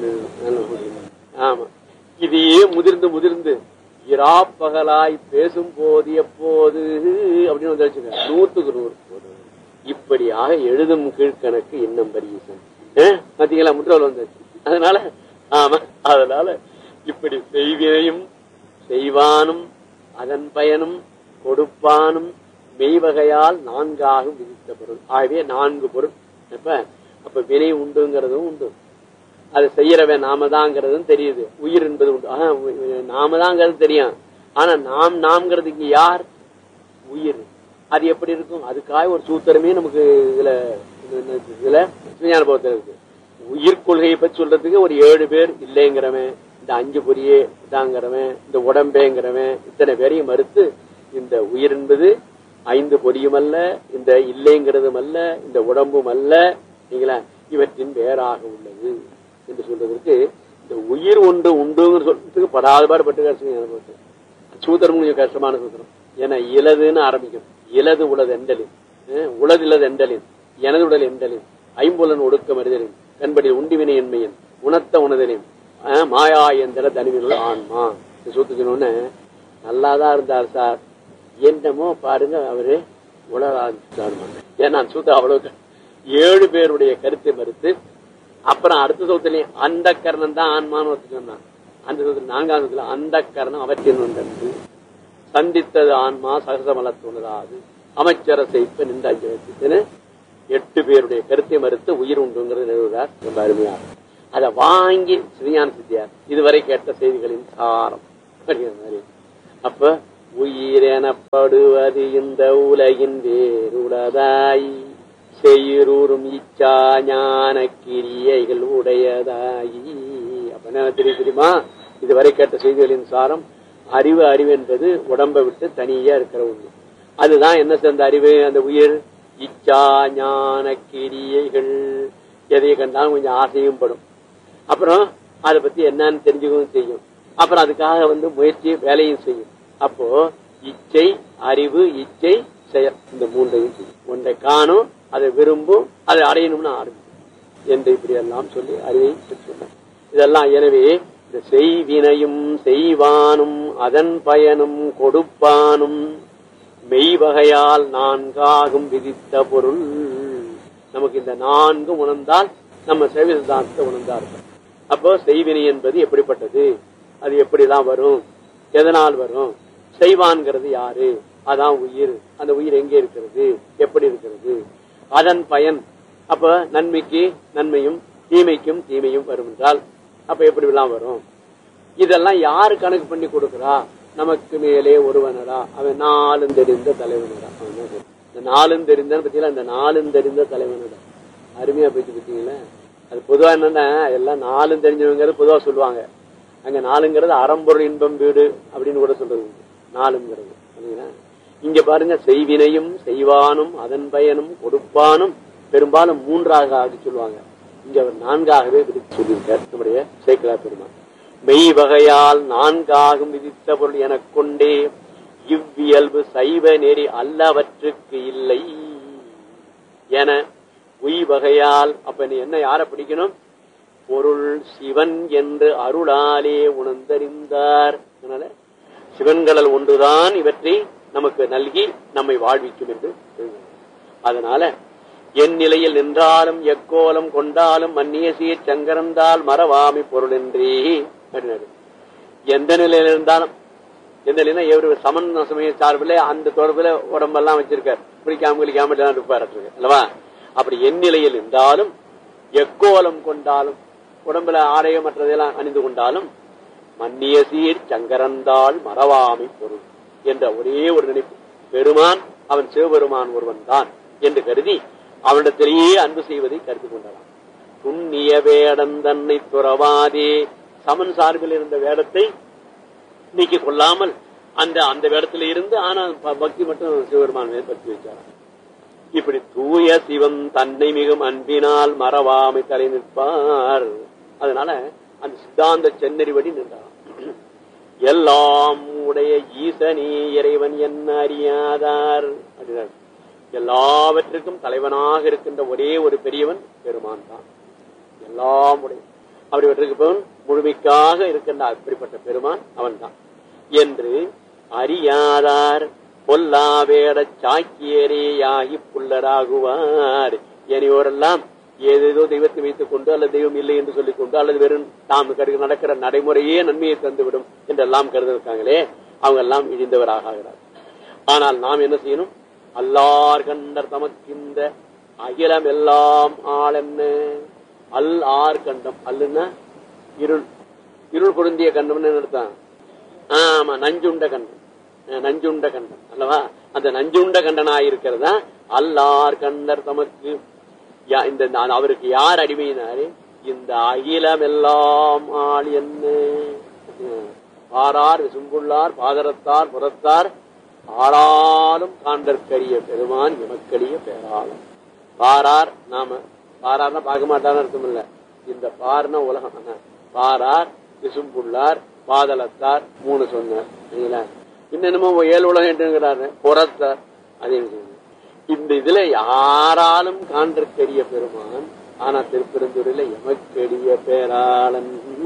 ஆமா, இதையே முதிர்ந்து இராப்பகலாய் பேசும் போது எப்போது அப்படின்னு வச்சுங்க 100க்கு 100. இப்படியாக எழுதும் கீழ்கணக்கு இன்னும் பரியசன் பாத்தீங்களா, முற்றோல் வந்தாச்சு. அதனால ஆமா, அதனால இப்படி செய்வினையும் செய்வானும் அதன் பயனும் கொடுப்பானும் மெய்வகையால் 4ஆக விதித்த பொருள். ஆகவே 4 பொருள். அப்ப வினை உண்டுங்கிறதும் உண்டு, அது செய்யறவன் நாம தான்ங்கிறதும் தெரியுது, உயிர் என்பது உண்டு. நாம தாங்கிறது தெரியும், ஆனா நாம்ங்கிறது இங்க யார்? உயிர். அது எப்படி இருக்கும்? அதுக்காக ஒரு சூத்திரமே நமக்கு இதுல விஞ்ஞானபவத்தில் இருக்கு. உயிர் கொள்கையை பற்றி சொல்றதுக்கு ஒரு 7 பேர் இல்லைங்கிறவன், இந்த 5 பொறியே இதாங்கிறவன், இந்த உடம்பேங்கிறவன், இத்தனை பேரையும் மறுத்து இந்த உயிர் என்பது 5 பொறியும் அல்ல, இந்த இல்லைங்கிறதும் அல்ல, இந்த உடம்பும் அல்ல, நீங்களா இவற்றின் வேறாக உள்ளது என்று சொல்றதற்கு இந்த உயிர் ஒன்று உண்டுங்கிற சொல்றதுக்கு படாதபாடு பட்டு சூத்திரம் கொஞ்சம் கஷ்டமான சூத்திரம். ஏன்னா இலதுன்னு ஆரம்பிக்கும். இலது உலது எண்டலின், உலது இலது எண்டலின், எனது உடல் எண்டலின், ஐம்புலன் ஒடுக்க மருதலின், கண்படி உண்டிவினை என்மையன், உணர்த்த உணதலின், மாயா எந்திர தனிவினுள்ள ஆன்மா. சூத்துக்கணும்னு நல்லாதான் இருந்தார் சார், என்னமோ பாருங்க அவரு உலக ஆரம்பிச்சார். ஏன்னா சூத்திரம் அவ்வளவு 7 பேருடைய கருத்தை மறுத்து அப்புறம் அடுத்த சூத்திலையும் அந்த கரணம் தான் ஆன்மான்னு வச்சுக்கணும். அந்த சூத்திரம் 4ஆம் சூத்திர அந்த கரணம் அவற்றின் ஒன்று சந்தித்தது ஆன்மா சகசமல தோணுதாது அமைச்சர செய்ப்ப நின்ற 8 பேருடைய கருத்தை மறுத்து உயிர் உண்டுங்கிறது நிறுவுகிறார். ரொம்ப அருமையாக அதை வாங்கி ஸ்ரீஞான சித்தியார் இதுவரை கேட்ட செய்திகளின் சாரம் அப்படிங்கிற மாதிரி. அப்ப உயிரெனப்படுவது இந்த உலகின் வேறுளதாய் செய்யூரும் இச்சா ஞான கிரியைகள் உடையதாயி. அப்ப என்ன தெரியுமா? இதுவரை கேட்ட செய்திகளின் சாரம், அறிவு அறிவு என்பது உடம்பை விட்டு தனியா இருக்கிற ஒண்ணு. அதுதான் என்ன சேர்ந்த அறிவு? அந்த உயிர் இச்சா ஞான கிரியைகள், எதையை கண்டாலும் கொஞ்சம் ஆசையும் படும். அப்புறம் அதை பத்தி என்னன்னு தெரிஞ்சுக்கவும் செய்யும். அப்புறம் அதுக்காக முயற்சி வேலையும் செய்யும். அப்போ இச்சை அறிவு இச்சை செயல் இந்த மூன்றையும் செய்யும். ஒன்றை காணும், அதை விரும்பும், அதை அடையணும்னு ஆரம்பிக்கும் என்று இப்படி எல்லாம் சொல்லி அறிவை சொன்னார். இதெல்லாம் எனவே இந்த செய்வினையும் செய்வானும் அதன் பயனும் கொடுப்பானும் மெய்வகையால் நான்காகும் விதித்த பொருள். நமக்கு இந்த நான்கு உணர்ந்தால் நம்ம சைவ சித்தாந்தத்தை உணர்ந்தார்கள். அப்போ செய்வினை என்பது எப்படிப்பட்டது, அது எப்படிலாம் வரும், எதனால் வரும், செய்வான்கிறது யாரு, அதான் உயிர், அந்த உயிர் எங்கே இருக்கிறது, எப்படி இருக்கிறது, அதன் பயன், அப்ப நன்மைக்கு நன்மையும் தீமைக்கும் தீமையும் வரும் என்றால் அப்ப எப்படி எல்லாம் வரும், இதெல்லாம் யாரு கணக்கு பண்ணி கொடுக்கிறா, நமக்கு மேலே ஒருவனடா, அவன் நாளும் தெரிந்த தலைவனடா. இந்த நாளும் தெரிந்த பத்தியில அந்த நாளும் தெரிந்த தலைவனடா அருமையா போயிட்டு பார்த்தீங்களா. அது பொதுவா என்னன்னா எல்லாம் நாளும் தெரிஞ்சவங்க பொதுவா சொல்லுவாங்க. அங்க நாளுங்கிறது அறம்பொருள் இன்பம் வீடு அப்படின்னு கூட சொல்றது நாளுங்கிறது. இங்க பாருங்க, செய்வினையும் செய்வானும் அதன் பயனும் கொடுப்பானும் பெரும்பாலும் மூன்றாக ஆகி சொல்லுவாங்க. இங்க அவர் நான்காகவே விதித்து சொல்லியிருக்கார் நம்முடைய சேக்கிழார் பெருமான். மெய் வகையால் நான்காகும் விதித்த பொருள் எனக் கொண்டே இவ்வியல்பு சைவ நெறி அல்லவற்றுக்கு இல்லை என உய் வகையால். அப்ப நீ என்ன யார பிடிக்கணும், பொருள் சிவன் என்று அருளாலே உணர்ந்தறிந்தார். அதனால சிவன்களல் ஒன்றுதான் இவற்றை நமக்கு நல்கி நம்மை வாழ்விக்கும் என்று. அதனால என் நிலையில் நின்றாலும் எக்கோலம் கொண்டாலும் மன்னிய சீர் சங்கரந்தால் மறவாமி பொருள் என்றே. எந்த நிலையில இருந்தாலும், எந்த நிலையில எவரு சமன் சமய சார்பில் அந்த தொடர்புல உடம்பெல்லாம் வச்சிருக்கார், பிடிக்காம குளிக்காம இருப்பார் அல்லவா. அப்படி என் நிலையில் இருந்தாலும் எக்கோலம் கொண்டாலும், உடம்புல ஆடைய மற்றதெல்லாம் அணிந்து கொண்டாலும் மன்னிய சீர் சங்கரந்தால் மறவாமை பொருள் என்ற ஒரே ஒரு நினைப்பு, பெருமான் அவன் சிவபெருமான் ஒருவன் தான் என்று கருதி அவனிடத்திலேயே அன்பு செய்வதை கருத்து கொண்டான். துண்ணிய வேடம் தன்னை துறவாதே, சமன் சார்பில் இருந்த வேடத்தை நீக்கிக் கொள்ளாமல் அந்த வேடத்தில இருந்து ஆனா பக்தி மட்டும் சிவபெருமான் பற்றி வச்சார். இப்படி தூய சிவன் தன்னை மிகும் அன்பினால் மறவாமை தலை நிற்பார். அதனால அந்த சித்தாந்த சென்னறிவடி நின்றார். எல்லாம் உடைய ஈசனே இறைவன் என்ன அறியாதார் அப்படின்னார். எல்லாவற்றுக்கும் தலைவனாக இருக்கின்ற ஒரே ஒரு பெரியவன் பெருமான் தான். எல்லாம் உடைய அப்படிப்பட்டிருப்பவன் முழுமைக்காக இருக்கின்ற அப்படிப்பட்ட பெருமான் அவன் தான் என்று அறியாதார் பொல்லாவேட சாக்கியரேயாகி புல்லராகுவார். ஏனையோரெல்லாம் ஏதேதோ தெய்வத்தை வைத்துக் கொண்டு அல்லது தெய்வம் இல்லை என்று சொல்லிக் கொண்டு அல்லது வெறும் தாம் நடக்கிற நடைமுறையே நன்மையை தந்துவிடும் என்றெல்லாம் கருதிருக்காங்களே, அவங்க எல்லாம் இழிந்தவராக ஆகிறார். ஆனால் நாம் என்ன செய்யணும், அல்லார் கண்டர் தமக்கின்ற அகிலம் எல்லாம் ஆள் என்ன, அல் ஆர் கண்டம், அல்லுன்னா இருள், இருள் பொருந்திய கண்டம்னு நிறுத்தான். ஆமா, நஞ்சுண்ட கண்டம், நஞ்சுண்ட கண்டம் அல்லவா. அந்த நஞ்சுண்ட கண்டனாயிருக்கிறதா அல்லார் கண்டர் தமக்கு. இந்த அவருக்கு யார் அடிமையினாரு, இந்த அகிலம் எல்லாம் ஆள் என்ன, பாரார் விசும்புள்ளார் பாதரத்தார் புறத்தார் ஆளாலும் காண்டற்கரிய பெருமான் எமக்கடிய பேராளம். பாரார், நாம பாரார்னா பார்க்க மாட்டான்னு அர்த்தம் இல்ல, இந்த பார்னா உலகம். பாரார் விசும்புள்ளார் பாதளத்தார் மூணு சொன்னார். இன்னமும் 7 உலகம் என்றுங்கிறாரு, புறத்தார். அதே இந்த இதுல யாராலும் காண்டற்கரிய பெருமான், ஆனா திருப்பெருந்துறையில எமக்கடிய பேராளன்.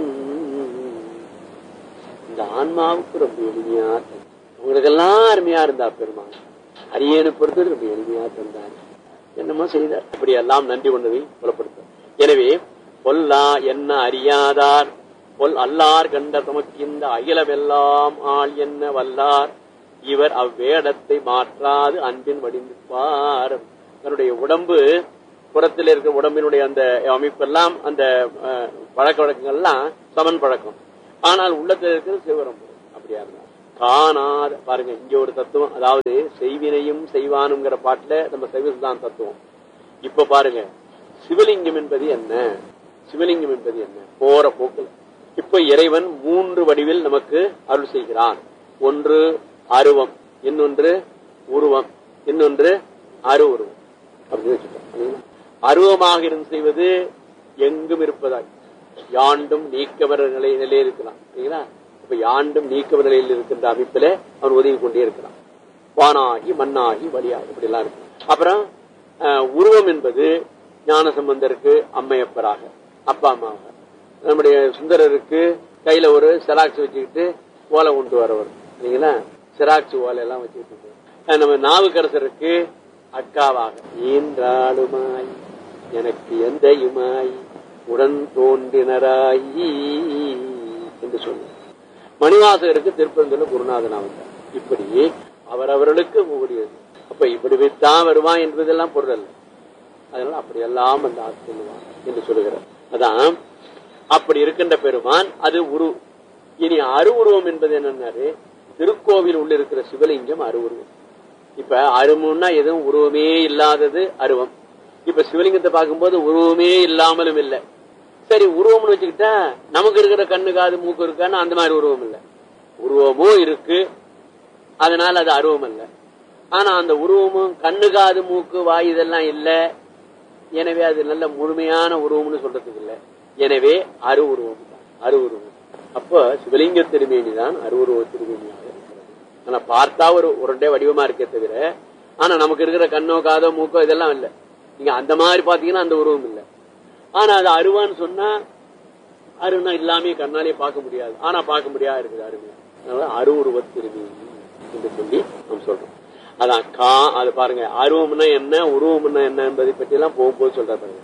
இந்த ஆன்மாவுக்கு ரொம்ப எளிமையா, உங்களுக்கெல்லாம் அருமையா இருந்தா பெருமான், அரியனை பொறுத்தது ரொம்ப எளிமையா தந்தார், என்னமோ செய்தார். அப்படி எல்லாம் நன்றி கொண்டதை புலப்படுத்த. எனவே பொல்லா என்ன அறியாதார் பொல் அல்லார் கண்ட தமக்கு இந்த அகிலமெல்லாம் ஆள் என்ன வல்லார் இவர் அவ்வேடத்தை மாற்றாது அன்பின் வடிந்திருப்பார். தன்னுடைய உடம்பு புறத்தில் இருக்கிற உடம்பினுடைய அந்த அமைப்பெல்லாம் அந்த பழக்க வழக்கங்கள்லாம் சமன் பழக்கம், ஆனால் உள்ளத்தில் இருக்கிறது சிவபெருமான். அப்படியா இருந்தார். காணாத பாருங்க இங்க ஒரு தத்துவம், அதாவது செய்வினையும் செய்வானுங்கிற பாட்டுல நம்ம சைவ சித்தாந்த தத்துவம். இப்ப பாருங்க சிவலிங்கம் என்பது என்ன, சிவலிங்கம் என்பது என்ன போற போக்குல. இப்ப இறைவன் 3 வடிவில் நமக்கு அருள் செய்கிறான். ஒன்று அருவம், இன்னொன்று உருவம், இன்னொன்று அரு உருவம் அப்படின்னு வச்சுக்கோங்க. அருவமாக இருந்து செய்வது எங்கும் இருப்பதாய் யாண்டும் நீக்கவர் நிலையிலே இருக்கலாம். சரிங்களா? இப்ப யாண்டும் நீக்கவர் நிலையில் இருக்கின்ற அமைப்பில அவன் உதவி கொண்டே இருக்கிறான். வானாகி மண்ணாகி வழியாகி இப்படி எல்லாம் இருக்கு. அப்புறம் உருவம் என்பது ஞான சம்பந்தருக்கு அம்மையப்பராக அப்பா அம்மாவாக, நம்முடைய சுந்தரருக்கு கையில ஒரு செராக்ஸ் வச்சுக்கிட்டு ஓலை கொண்டு வரவர். சரிங்களா? செராக்ஸ் ஓலை எல்லாம் வச்சுக்கிட்டு. நம்ம நாவுக்கரசருக்கு அக்காவாக ஈன்றாளுமாய் எனக்கு எந்தையுமாய் உடன் தோன்றினராய் என்று சொன்னார். மணிவாசகருக்கு திருப்பரங்குன்றம் குருநாதன் ஆவார். இப்படி அவரவர்களுக்கு கூடியது. அப்ப இப்படி வைத்தான் வருவான் என்பதெல்லாம் பொருள் அல்ல. அதனால அப்படியெல்லாம் அந்த ஆட்கொள்வான் என்று சொல்லுகிறார். அதான் அப்படி இருக்கின்ற பெருமான் அது உரு. இனி அருவுருவம் என்பது என்னன்னாரு, திருக்கோவில் உள்ள இருக்கிற சிவலிங்கம் அருவுருவம். இப்ப அருமுன்னா எதுவும் உருவமே இல்லாதது அருவம். இப்ப சிவலிங்கத்தை பார்க்கும்போது உருவமே இல்லாமலும் இல்லை. சரி உருவம்னு வச்சுக்கிட்டா நமக்கு இருக்கிற கண்ணு காது மூக்கு இருக்கான்னு அந்த மாதிரி உருவம் இல்லை. உருவமும் இருக்கு, அதனால அது அருவம் அல்ல. ஆனா அந்த உருவமும் கண்ணு காது மூக்கு வாய் இதெல்லாம் இல்லை. எனவே அது நல்ல முழுமையான உருவம்னு சொல்றதுக்கு இல்லை. எனவே அரு உருவம் தான் அரு உருவம். அப்ப சிவலிங்க திருமேனி தான் அருவுருவ திருமேனியாக இருக்கிறது. ஆனா பார்த்தா ஒரு உருண்டை வடிவமா இருக்கே தவிர, ஆனா நமக்கு இருக்கிற கண்ணோ காதோ மூக்கோ இதெல்லாம் இல்லை. நீங்க அந்த மாதிரி பாத்தீங்கன்னா அந்த உருவம் இல்லை. ஆனா அது அருவான்னு சொன்னா அருணா இல்லாமே கண்ணாலே பார்க்க முடியாது. ஆனா பார்க்க முடியாது இருக்குது அருமையா. அதனால அருவுருவ திருமேனி என்று சொல்லி நாம் சொல்றோம். அதான் அது பாருங்க, அருவம்னா என்ன உருவம்னா என்ன என்பதை பற்றி எல்லாம் போகும்போது சொல்ற பாருங்க.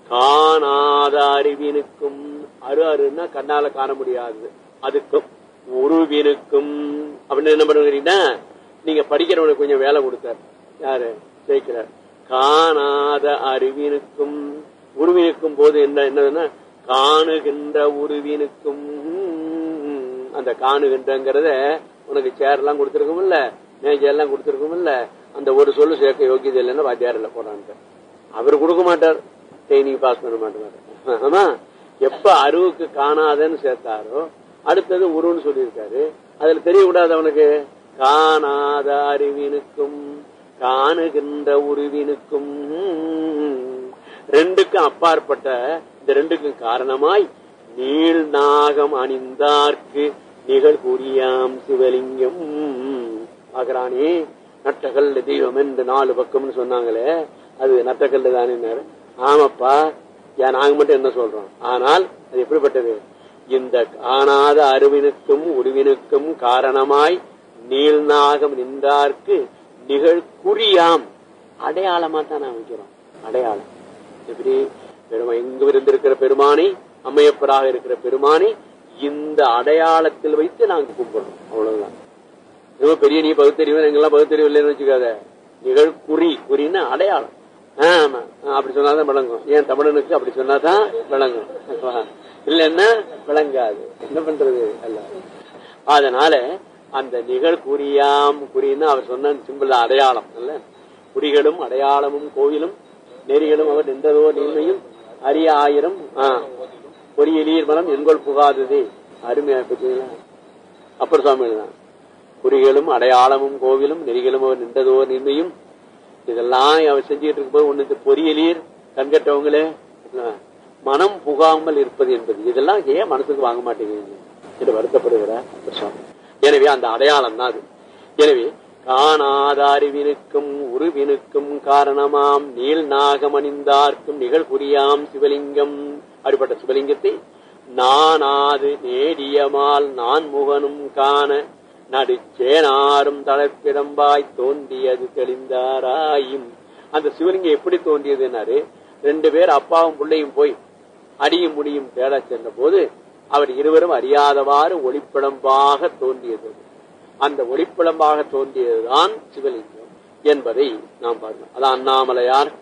காணாத அறிவினுக்கும், அருன்னா கண்ணால காண முடியாது, அதுக்கும் உருவினுக்கும் அப்படின்னு என்ன பண்ணுறீங்கன்னா, நீங்க படிக்கிறவனுக்கு கொஞ்சம் வேலை கொடுத்தார். யாரு சேர்க்கிறார். காணாத அறிவினுக்கும் உருவினுக்கும் போது என்னதுன்னா காணுகின்ற உருவினுக்கும். அந்த காணுகின்றங்கிறத உனக்கு சேர் எல்லாம் கொடுத்துருக்கும் இல்ல, மேஜர் எல்லாம் கொடுத்துருக்கும் இல்ல, அந்த ஒரு சொல்லு சேர்க்க யோகியது இல்லைன்னா வாத்தியார் இல்ல போறான்ட்டு அவரு கொடுக்க மாட்டார், ட்ரைனிங் பாஸ் பண்ண மாட்டார். ஆமா, எப்ப அருவுக்கு காணாதன்னு சேர்த்தாரோ அடுத்தது உருன்னு சொல்லியிருக்காரு. அதுல தெரியக்கூடாது அவனுக்கு. காணாத அறிவினுக்கும் காணுகின்ற உருவினுக்கும், ரெண்டுக்கும் அப்பாற்பட்ட இந்த ரெண்டுக்கும் காரணமாய் நீள் நாகம் அணிந்தார்க்கு நிகழ் புரியாம் சிவலிங்கம். ஆகிறானே நட்டகல்ல தெய்வம் என்று 4 பக்கம்னு சொன்னாங்களே, அது நட்டகல்ல தானே. ஆமாப்பா, ஏன் நாங்க மட்டும் என்ன சொல்றோம்? ஆனால் அது எப்படிப்பட்டது? இந்த காணாத அறிவினுக்கும் உருவினுக்கும் காரணமாய் நீள்நாகம் நின்றார்க்கு நிகழ் குறியாம். அடையாளமா தான் நான் வைக்கிறோம். அடையாளம் எப்படி? எங்கு இருந்திருக்கிற பெருமானை, அம்மையப்பராக இருக்கிற பெருமானை இந்த அடையாளத்தில் வைத்து நாங்க கும்பிடுறோம். அவ்வளவுதான். பெரிய நீ பகுத்தறிவு, எங்கெல்லாம் பகுத்தறிவு இல்லைன்னு வச்சுக்காத. நிகழ் குறி, குறின்னு அடையாளம். ஆமா, அப்படி சொன்னாதான் விளங்கும். ஏன் தமிழனுக்கு அப்படி சொன்னாதான் விளங்கும், இல்லைன்னா விளங்காது. என்ன பண்றது அல்ல. அதனால அந்த நிகழ் குறியாம், குறின்னு அவர் சொன்ன சிம்பிள் அடையாளம் அல்ல. குறிகளும் அடையாளமும் கோவிலும் நெறிகளும் அவர் நின்றதோ நீமையும் அரிய ஆயிரம் பொறியலீர் மனம் எங்கொள் புகாததே. அருமையா பற்றீங்களா? அப்பர் சுவாமி தான். குறிகளும் அடையாளமும் கோவிலும் நெறிகளும் அவர் நின்றதோ நீமையும், இதெல்லாம் அவர் செஞ்சுட்டு இருக்கும்போது ஒண்ணு பொறியலீர் கண்கட்டவங்களே மனம் புகாமல் இருப்பது என்பது, இதெல்லாம் ஏன் மனசுக்கு வாங்க மாட்டேங்குது என்று வருத்தப்படுகிறார் அப்பர் சுவாமி. எனவே அந்த அடையாளம் தான் அது. எனவே காணாத அறிவினுக்கும் உருவினுக்கும் காரணமாம் நீள் நாகமணிந்தார்க்கும் நிகழ் புரியாம் சிவலிங்கம். அப்படிப்பட்ட சிவலிங்கத்தை நானாது நேடியமால் நான் முகனும் காண நடுச்சேனாரும் தளர்ப்பிடம்பாய் தோன்றியது தெளிந்தாராயும். அந்த சிவலிங்கம் எப்படி தோன்றியதுன்னாரு, 2 பேர் அப்பாவும் பிள்ளையும் போய் அடியும் முடியும் தேட சென்ற போது அவர் இருவரும் அறியாதவாறு ஒளிப்பிழம்பாக தோன்றியது. அந்த ஒளிப்பிழம்பாக தோன்றியதுதான் சிவலிங்கம் என்பதை நாம் பார்க்கணும். அதான் அண்ணாமலையார்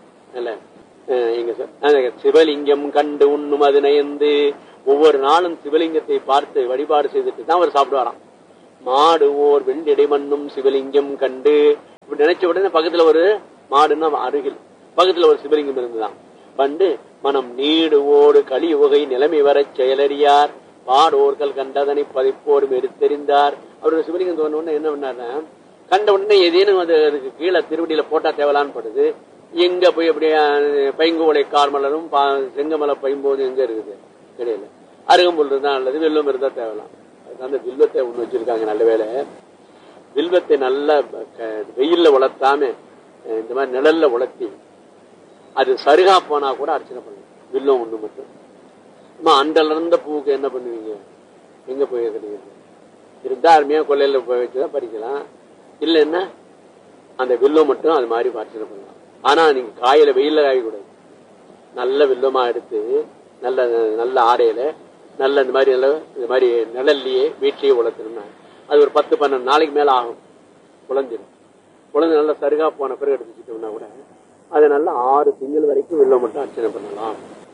சிவலிங்கம் கண்டு உண்ணும் அது நயந்து. ஒவ்வொரு நாளும் சிவலிங்கத்தை பார்த்து வழிபாடு செய்துட்டு தான் அவர் சாப்பிடுவாராம். மாடு ஓர் வெண்டிடை மண்ணும் சிவலிங்கம் கண்டு. இப்படி நினைச்ச உடனே பக்கத்துல ஒரு மாடுன்னா அருகில் பக்கத்துல ஒரு சிவலிங்கம் இருந்துதான். பண்டு மனம் நீடு ஓடு களி உகை நிலைமை வர செயலறியார் பாடோர்கள் கண்டதனை பதிப்போடும் எடுத்தெறிந்தார். அவரோட சிவலிங்கம் தோணுன உடனே என்ன பண்ணாருன்னா, கண்ட உடனே ஏதேனும் அதுக்கு கீழே திருவடியில போட்டா தேவலான்னு படுது. எங்க போய் அப்படியே பைங்கோலை கார்மலரும் செங்கமலை பைம்போது எங்க இருக்குது கிடையாது. அருகம்புல் இருந்தா நல்லது, வில்வம் இருந்தா தேவலாம். அதுக்கு அந்த வில்வத்தை ஒண்ணு வச்சிருக்காங்க. நல்ல வேலை வில்வத்தை நல்ல வெயில்ல வளர்த்தாம இந்த மாதிரி நிழல்ல வளர்த்தி அது சருகா போனா கூட அர்ச்சனை பண்ணுங்க. வில்வம் ஒண்ணு மட்டும். அண்டல இருந்த பூவுக்கு என்ன பண்ணுவீங்க? எங்க போய் கிடையாது இருந்தா அருமையா கொள்ளையில போய் வச்சுதான் பறிக்கலாம். இல்லைன்னா அந்த வில்வம் மட்டும் அது மாதிரி அர்ச்சனை பண்ணலாம். ஆனா நீங்க காயில வெயில்ல காயக்கூடாது. நல்ல வில்வமா எடுத்து நல்ல நல்ல ஆடையில நல்ல இந்த மாதிரி நிழல்லையே வீட்லயே உழைச்சிருந்தா அது ஒரு 10-12 நாளைக்கு மேல ஆகும். குழஞ்சிடும். குழந்தை நல்லா சருகா போன பிறகு எடுத்துக்கிட்டோம்னா கூட அதை நல்லா 6 திங்கள் வரைக்கும் வில்வம் மட்டும் அர்ச்சனை பண்ணலாம்.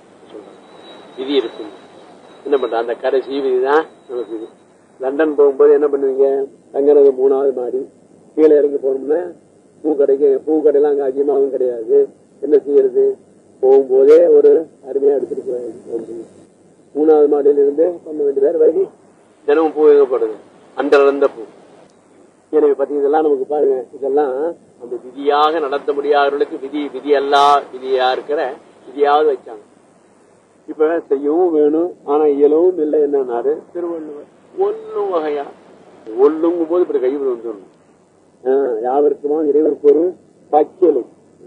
விதி இருக்கும். என்ன பண்ற அந்த கடைசி விதிதான் நமக்கு இது. லண்டன் போகும்போது என்ன பண்ணுவீங்க? தங்கறது 3வது மாடி. கீழே இறங்கி போனோம்னா பூக்கடைலாம் அங்க அதிகமாகவும் கிடையாது. என்ன செய்யறது? போகும்போதே ஒரு அருமையா எடுத்துட்டு போய் 3வது மாடியில இருந்து 12 பேர் வரைக்கும் தினமும் பூ எங்கப்படுது. அந்த பூ. எனவே பத்தி இதெல்லாம் நமக்கு பாருங்க. இதெல்லாம் அந்த விதியாக நடத்த முடியாதவர்களுக்கு விதி விதியா இருக்கிற விதியாவது வச்சாங்க. இப்ப செய்யவும் வேணும், ஆனா இயலவும் இல்லை. என்னன்னாரு திருவள்ளுவர் ஒல்லும் வகையா ஒல்லுங்கும் போது இப்படி கைவிட வந்துடணும். யாவருக்குமா இறைவருக்கு ஒரு பச்சலை.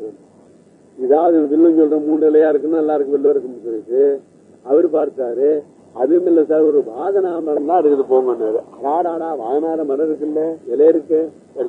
இதாவது வில்லும் சொல்ற 3 இலையா இருக்குன்னு எல்லாருக்கும் வில்ல இருக்குன்னு சொல்லிட்டு அவரு பார்த்தாரு. அதுவும் இல்ல சார், ஒரு வாகன மரம் தான் இருக்குது போங்கன்னாரு. அடாடாடா வாகனார மரம் இருக்குல்ல, இலை இருக்கு,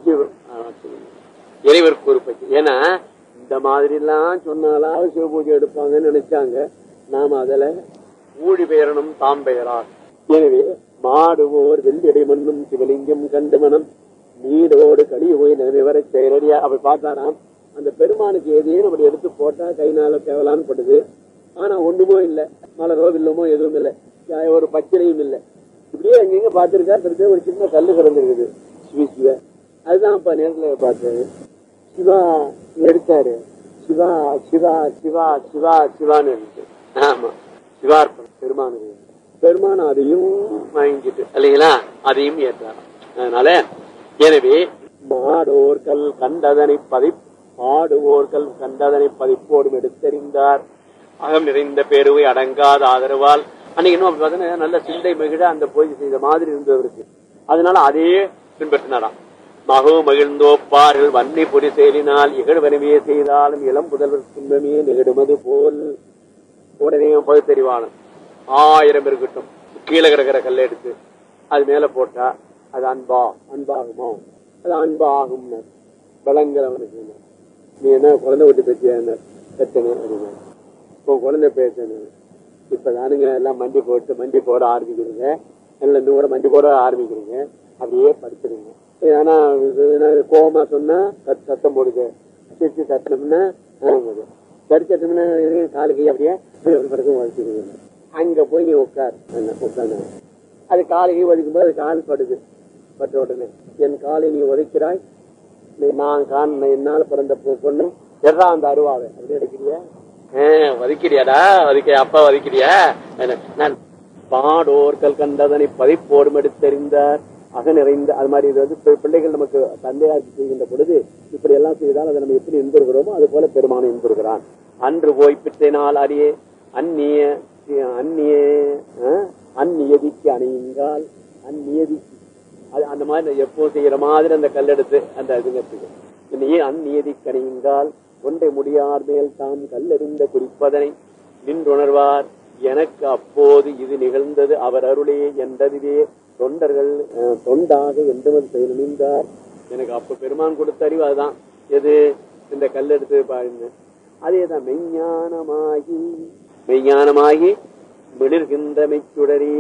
இறைவருக்கு ஒரு பச்சை. ஏன்னா இந்த மாதிரி எல்லாம் சொன்னாலும் சிவ பூஜை எடுப்பாங்கன்னு நினைச்சாங்க. நாம அதுல ஊழி பெயரணும் தாம் பெயரார். எனவே மாடுவோர் வெள்ளிடை மண்ணும் சிவலிங்கம் கண்டு மனம் நீடோடு களி போய் நிறைவரை செயலடியா. அப்படி பார்த்தாராம். அந்த பெருமானுக்கு எதையும் அப்படி எடுத்து போட்டா கைனால தேவலான்னு படுது. ஆனா ஒண்ணுமோ இல்லை, மலரோ வில்லமோ எதுவும் இல்லை, ஒரு பச்சிலையும் இல்லை. இப்படியே எங்கெங்க பார்த்திருக்கா. ஒரு சின்ன கல்லு கிடந்திருக்குது. சிவ அதுதான் அப்ப நேரத்துல பார்த்தாரு. சிவா எடுத்தாரு. சிவா சிவா சிவா சிவா சிவான்னு இருந்துச்சு. ஆமா, சிவார்ப்பணம் பெருமானு. பெருமான அதையும் வாங்கிட்டு இல்லைங்களா, அதையும் ஏற்றாராம். அதனால எனவே மாடோர்கள் கண்டதனை பதிப்போடும் எடுத்தறிந்தார். அகம் நிறைந்த பேருவை அடங்காத ஆதரவால். அன்னைக்கு இன்னும் அப்படி பார்த்தீங்கன்னா நல்ல சிந்தை மிகிட அந்த பூஜை செய்த மாதிரி இருந்தவருக்கு. அதனால அதையே பின்பற்றினாராம். மகோ மகிழ்ந்தோப்பார்கள் வன்னி பொறி செயலினால் இகழ்வனவே செய்தாலும் இளம் புதல்வர் துன்பமே நிகழுமது போல். உடனே பகுத்தறிவாளன் 1000 இருக்கட்டும், கீழே கிடக்கிற கல்லை எடுத்து அது மேல போட்டா அது அன்பாகுமோ? அது அன்பாகும். விளங்குறவனுக்கு நீ என்ன குழந்தை விட்டு பேசிய பெற்றணும் அப்படின்னா இப்போ குழந்தை பேசணும். இப்பதானுங்க எல்லாம் மண்டி போட ஆரம்பிக்கிறீங்க. எல்லாம் இன்னும் கூட மண்டி போட ஆரம்பிக்கிறீங்க. அப்படியே படிச்சிருங்க. ஆனா கோபமா சொன்னா சத்தம் போடுது. சிரிச்சு சட்டம்னா சரி சட்டம்னா காலுக்கு அப்படியே படுக்க வச்சுக்கோங்க. அங்க போய் நீ உட்காந்து அது காலையை வதிக்கும் போது அது கால் படுது. பட்ட உடனே என் காலை நீ உதைக்கிறாய், நான் என்னால பிறந்த பொண்ணு எறா அந்த அருவாவை அப்படி அடிக்கிறியா? வதிக்கிறியாடா? அப்பா வதிக்கிறியா? நான் பாடோர்கள் கண்டதனை பதிப்போடும் எடுத்தறிந்தார் அக நிறைந்த. அது மாதிரி இது வந்து பிள்ளைகள் நமக்கு தந்தையாட்சி செய்கின்ற பொழுது இப்படி எல்லாம் செய்தால் அதை நம்ம எப்படி இன்புறுகிறோமோ அது போல பெருமானை இன்புறுகிறான். அன்று போய் பிற்றினால் அறியே அந்நியதிக்கு அணியுங்கால் அந்நியதிக்கு அந்த மாதிரி எப்போ செய்யற மாதிரி அந்த கல்லெடுத்து அந்த இதுங்கிறதுக்கு இன்னையே அந்நியதிக்கு அணியுங்கால் ஒன்றை முடியார் மேல் தாம் கல்லெறிந்த குறிப்பதனை நின்றுணர்வார். எனக்கு அப்போது இது நிகழ்ந்தது அவர் அருளே என்றதிலே தொண்டர்கள் தொண்டாக எந்தவது செயல் நின்றார். எனக்கு அப்ப பெருமான் கொடுத்த அறிவு அதுதான். எது? இந்த கல்லெடுத்து பாருங்க. அதேதான் மெய்ஞானமாகி மிளிர்கின்ற மெய்ச்சுடரே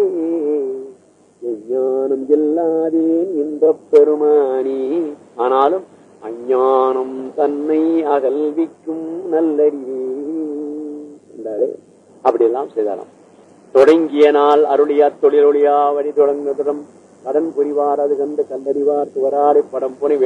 ஞானம் எல்லாதேன் இந்த பெருமானி. ஆனாலும் அஞ்ஞானம் தன்னை அகல்விக்கும் நல்லறிவே என்றாரே. அப்படியெல்லாம் செய்தாராம். தொடங்கிய நாள் அருளியா தொழிலொழியா வழி தொடங்குதலும் கடன் புரிவார் அது கண்டு கல்லறிவார் துவராரை படம் புனை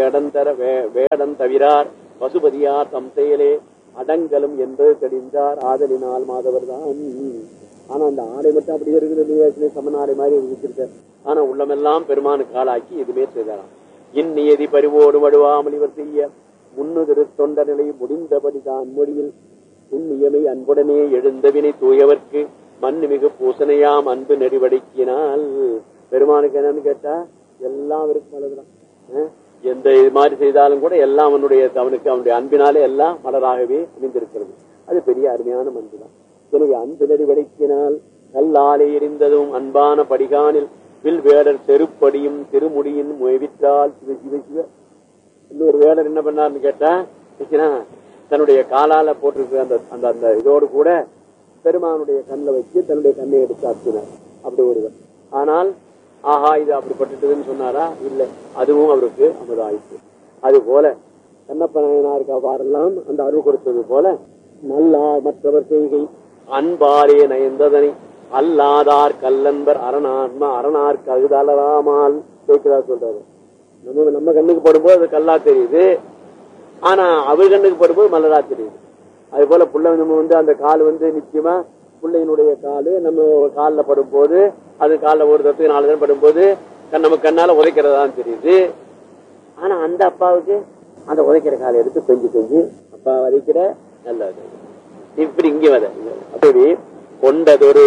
வேடன் தவிரார் பசுபதியார் தம் செயலே அடங்கலும் என்பது தெரிந்தார் ஆதலினால் மாதவர் தான். ஆனா அந்த ஆடை மட்டும் அப்படி இருக்குது, சமநாடை மாதிரி இருந்திருக்க. ஆனா உள்ளமெல்லாம் பெருமானுக்கு ஆளாக்கி இதுமே செய்தாராம். இந்நியதி பரிவோடு வடுவாமல் இவர் செய்ய முன்னுதிரு தொண்ட நிலை முடிந்தபடிதான் மொழியில் புண்ணியமை அன்புடனே எழுந்தவினை தூயவர்க்கு மண்ணு மிகு பூசணையாம் அன்பு நெறிவடைக்கினால். பெருமானுக்கு என்னன்னு கேட்டா எல்லாம் அவருக்கு மலர்தான். எந்த இது மாதிரி செய்தாலும் கூட எல்லாம் அவனுக்கு அவனுடைய அன்பினாலே எல்லாம் மலராகவே அமைந்திருக்கிறது. அது பெரிய அருமையான அன்பு தான். எனவே அன்பு நெறிவடைக்கினால் கல்லாலே எரிந்ததும் அன்பான படிகானில் வில் வேடர் செருப்படியும் திருமுடியின் முயவிற்றால் சிவ சிவ சிவ. இன்னொரு வேடர் என்ன பண்ணார்னு கேட்டா தன்னுடைய காலால போட்டிருக்கிற அந்த அந்த இதோடு கூட பெருமானுடைய கண்ணில் வச்சு தன்னுடைய கண்ணை எடுத்து ஆக்கினார். அப்படி ஒருவர். ஆனால் ஆஹா இது அப்படிப்பட்டதுன்னு சொன்னாரா? இல்லை, அதுவும் அவருக்கு அமுதாயிற்று. அது போல கண்ணப்ப நாயனாருக்கு அவ்வாறெல்லாம் அந்த அருள் கொடுத்தது போல நல்லார் மற்றவர் செய்கை அன்பாரே நயந்ததனை அல்லாதார் கல்லன்பர் அரணார் ககுதலராமால் கேட்கிறா சொல்றாரு. நம்ம கண்ணுக்கு படும்போது அது கல்லா தெரியுது, ஆனா அவர் கண்ணுக்கு படும்போது மலரா தெரியுது. அது போல புள்ள நம்ம அந்த கால் நிச்சயமா பிள்ளையினுடைய காலு நம்ம காலில் படும்போது அது காலில் ஒரு தத்துக்கு 4 தினம் படும்போது நம்ம கண்ணால உதைக்கிறதான் தெரியுது. ஆனா அந்த அப்பாவுக்கு அந்த உதைக்கிற காலை எடுத்து கொஞ்சம் அப்பா வதைக்கிற நல்லது. இப்படி இங்க அப்படி கொண்டதொரு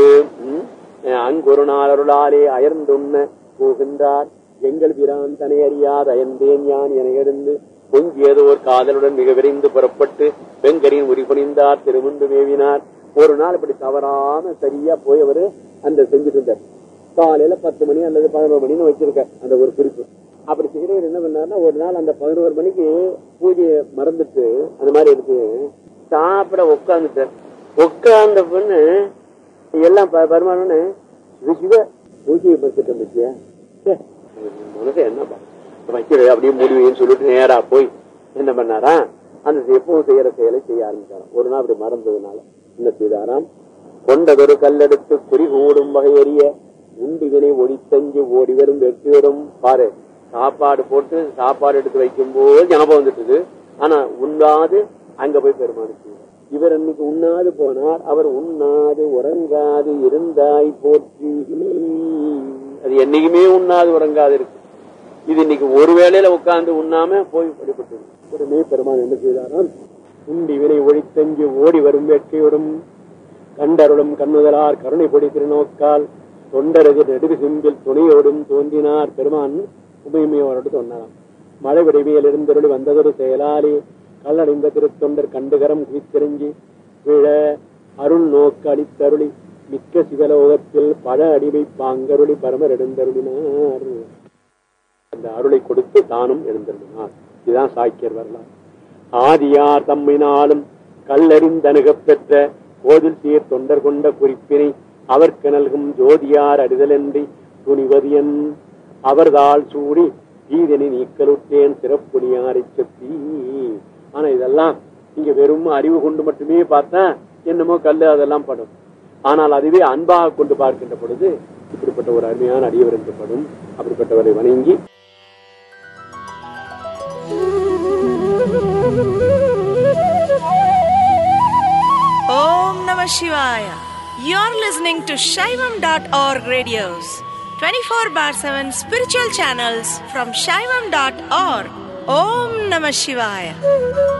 அங்கொரு நாள் அருளாலே அயர்ந்துண்ண போகின்றார் எங்கள் பிரான் தனை அறியாத அயர்ந்தேன் யான் என எழுந்து பொங்கியதோ ஒரு காதலுடன் மிக விரைந்து புறப்பட்டு வெங்கரின் உரிபணிந்தார் திருமுந்து மேவினார். ஒரு நாள் இப்படி தவறாம சரியா போய் அவரு அந்த செஞ்சுட்டு இருந்தார். காலையில 10 மணி அல்லது 11 மணின்னு வச்சிருக்க அந்த ஒரு குறிப்பு. அப்படி செய்யறவர் என்ன பண்ணாருன்னா ஒரு நாள் அந்த 11 மணிக்கு பூஜையை மறந்துட்டு அந்த மாதிரி எடுத்து சாப்பிட உட்காந்துட்டார். உட்கார்ந்த பொண்ணு எல்லாம் பரிமாணம்னு சிவ பூஜையை பறிச்சுட்டு இருந்துச்சியா மனசு என்ன வைக்கிறது அப்படியே முடிவுன்னு சொல்லிட்டு நேரா போய் என்ன பண்ணாரா அந்த எப்பவும் செய்யற செயலை செய்ய ஆரம்பிச்சாராம். ஒரு நாள் அப்படி மறந்ததுனால என்ன செய்தாராம், கொண்டதொரு கல்லெடுத்து குறிகூடும் வகையறிய உண்டிவினை ஒடித்தஞ்சு ஓடி வரும் வெற்றியோடும் பாரு. சாப்பாடு போட்டு சாப்பாடு எடுத்து வைக்கும் போது ஞாபகம் வந்துட்டு, ஆனா உண்ணாது அங்க போய் பெருமானுக்கு இவர் அன்னைக்கு உண்ணாது போனார். அவர் உண்ணாது உறங்காது இருந்தாய் போற்றி. அது என்னைக்குமே உண்ணாது உறங்காது இருக்கு. இது இன்னைக்கு ஒரு வேளையில உட்கார்ந்து உண்ணாம போய் படிப்பட்டது. உடனே பெருமான் என்ன செய்தாராம், உண்டி வினை ஒழித்தஞ்சு ஓடி வரும் வேட்கையோடும் கண்டருளும் கண்ணுதலார் கருணை பொடி திருநோக்கால் தொண்டரது நெடுகு சிம்பில் துணையோடும் தோன்றினார். பெருமான் உபயமையோடு சொன்னாராம். மழை விடைமையில் இருந்தருளி வந்ததொரு செயலாலே கல்லடைந்த திருத்தொண்டர் கண்டுகரம் குவித்தெறிஞ்சி விழ அருள் நோக்கு அளித்தருளி மிக்க சிவலோகத்தில் பழ அடிமை பாங்கருளி பரமர் எழுந்தருளினார். அந்த அருளை கொடுத்து தானும் எழுந்தருளினார். இதுதான் சாக்கியர் வரலாறு. ஆதியார் தம்மினாலும் கல்லறிந்தணுகப் பெற்ற கோதில் சீர் தொண்டர் கொண்ட குறிப்பினை அவர்க்கு நல்கும் ஜோதியார் அறிதலன்றி துணிவதியன் அவர்தாள் சூடி கீதனை நீக்கலுட்டேன் சிறப்புணியாரை செப்பி. ஆனா இதெல்லாம் இங்க வெறும் அறிவு கொண்டு மட்டுமே பார்த்தா என்னமோ கல்லு அதெல்லாம் படும். ஆனால் அதுவே அன்பாக கொண்டு பார்க்கின்ற பொழுது இப்படிப்பட்ட ஒரு அருமையான அடியவர் என்று படும். அப்படிப்பட்டவரை வணங்கி Om Namah Shivaya. You're listening to Shaivam.org radios, 24/7 spiritual channels from Shaivam.org. Om Namah Shivaya.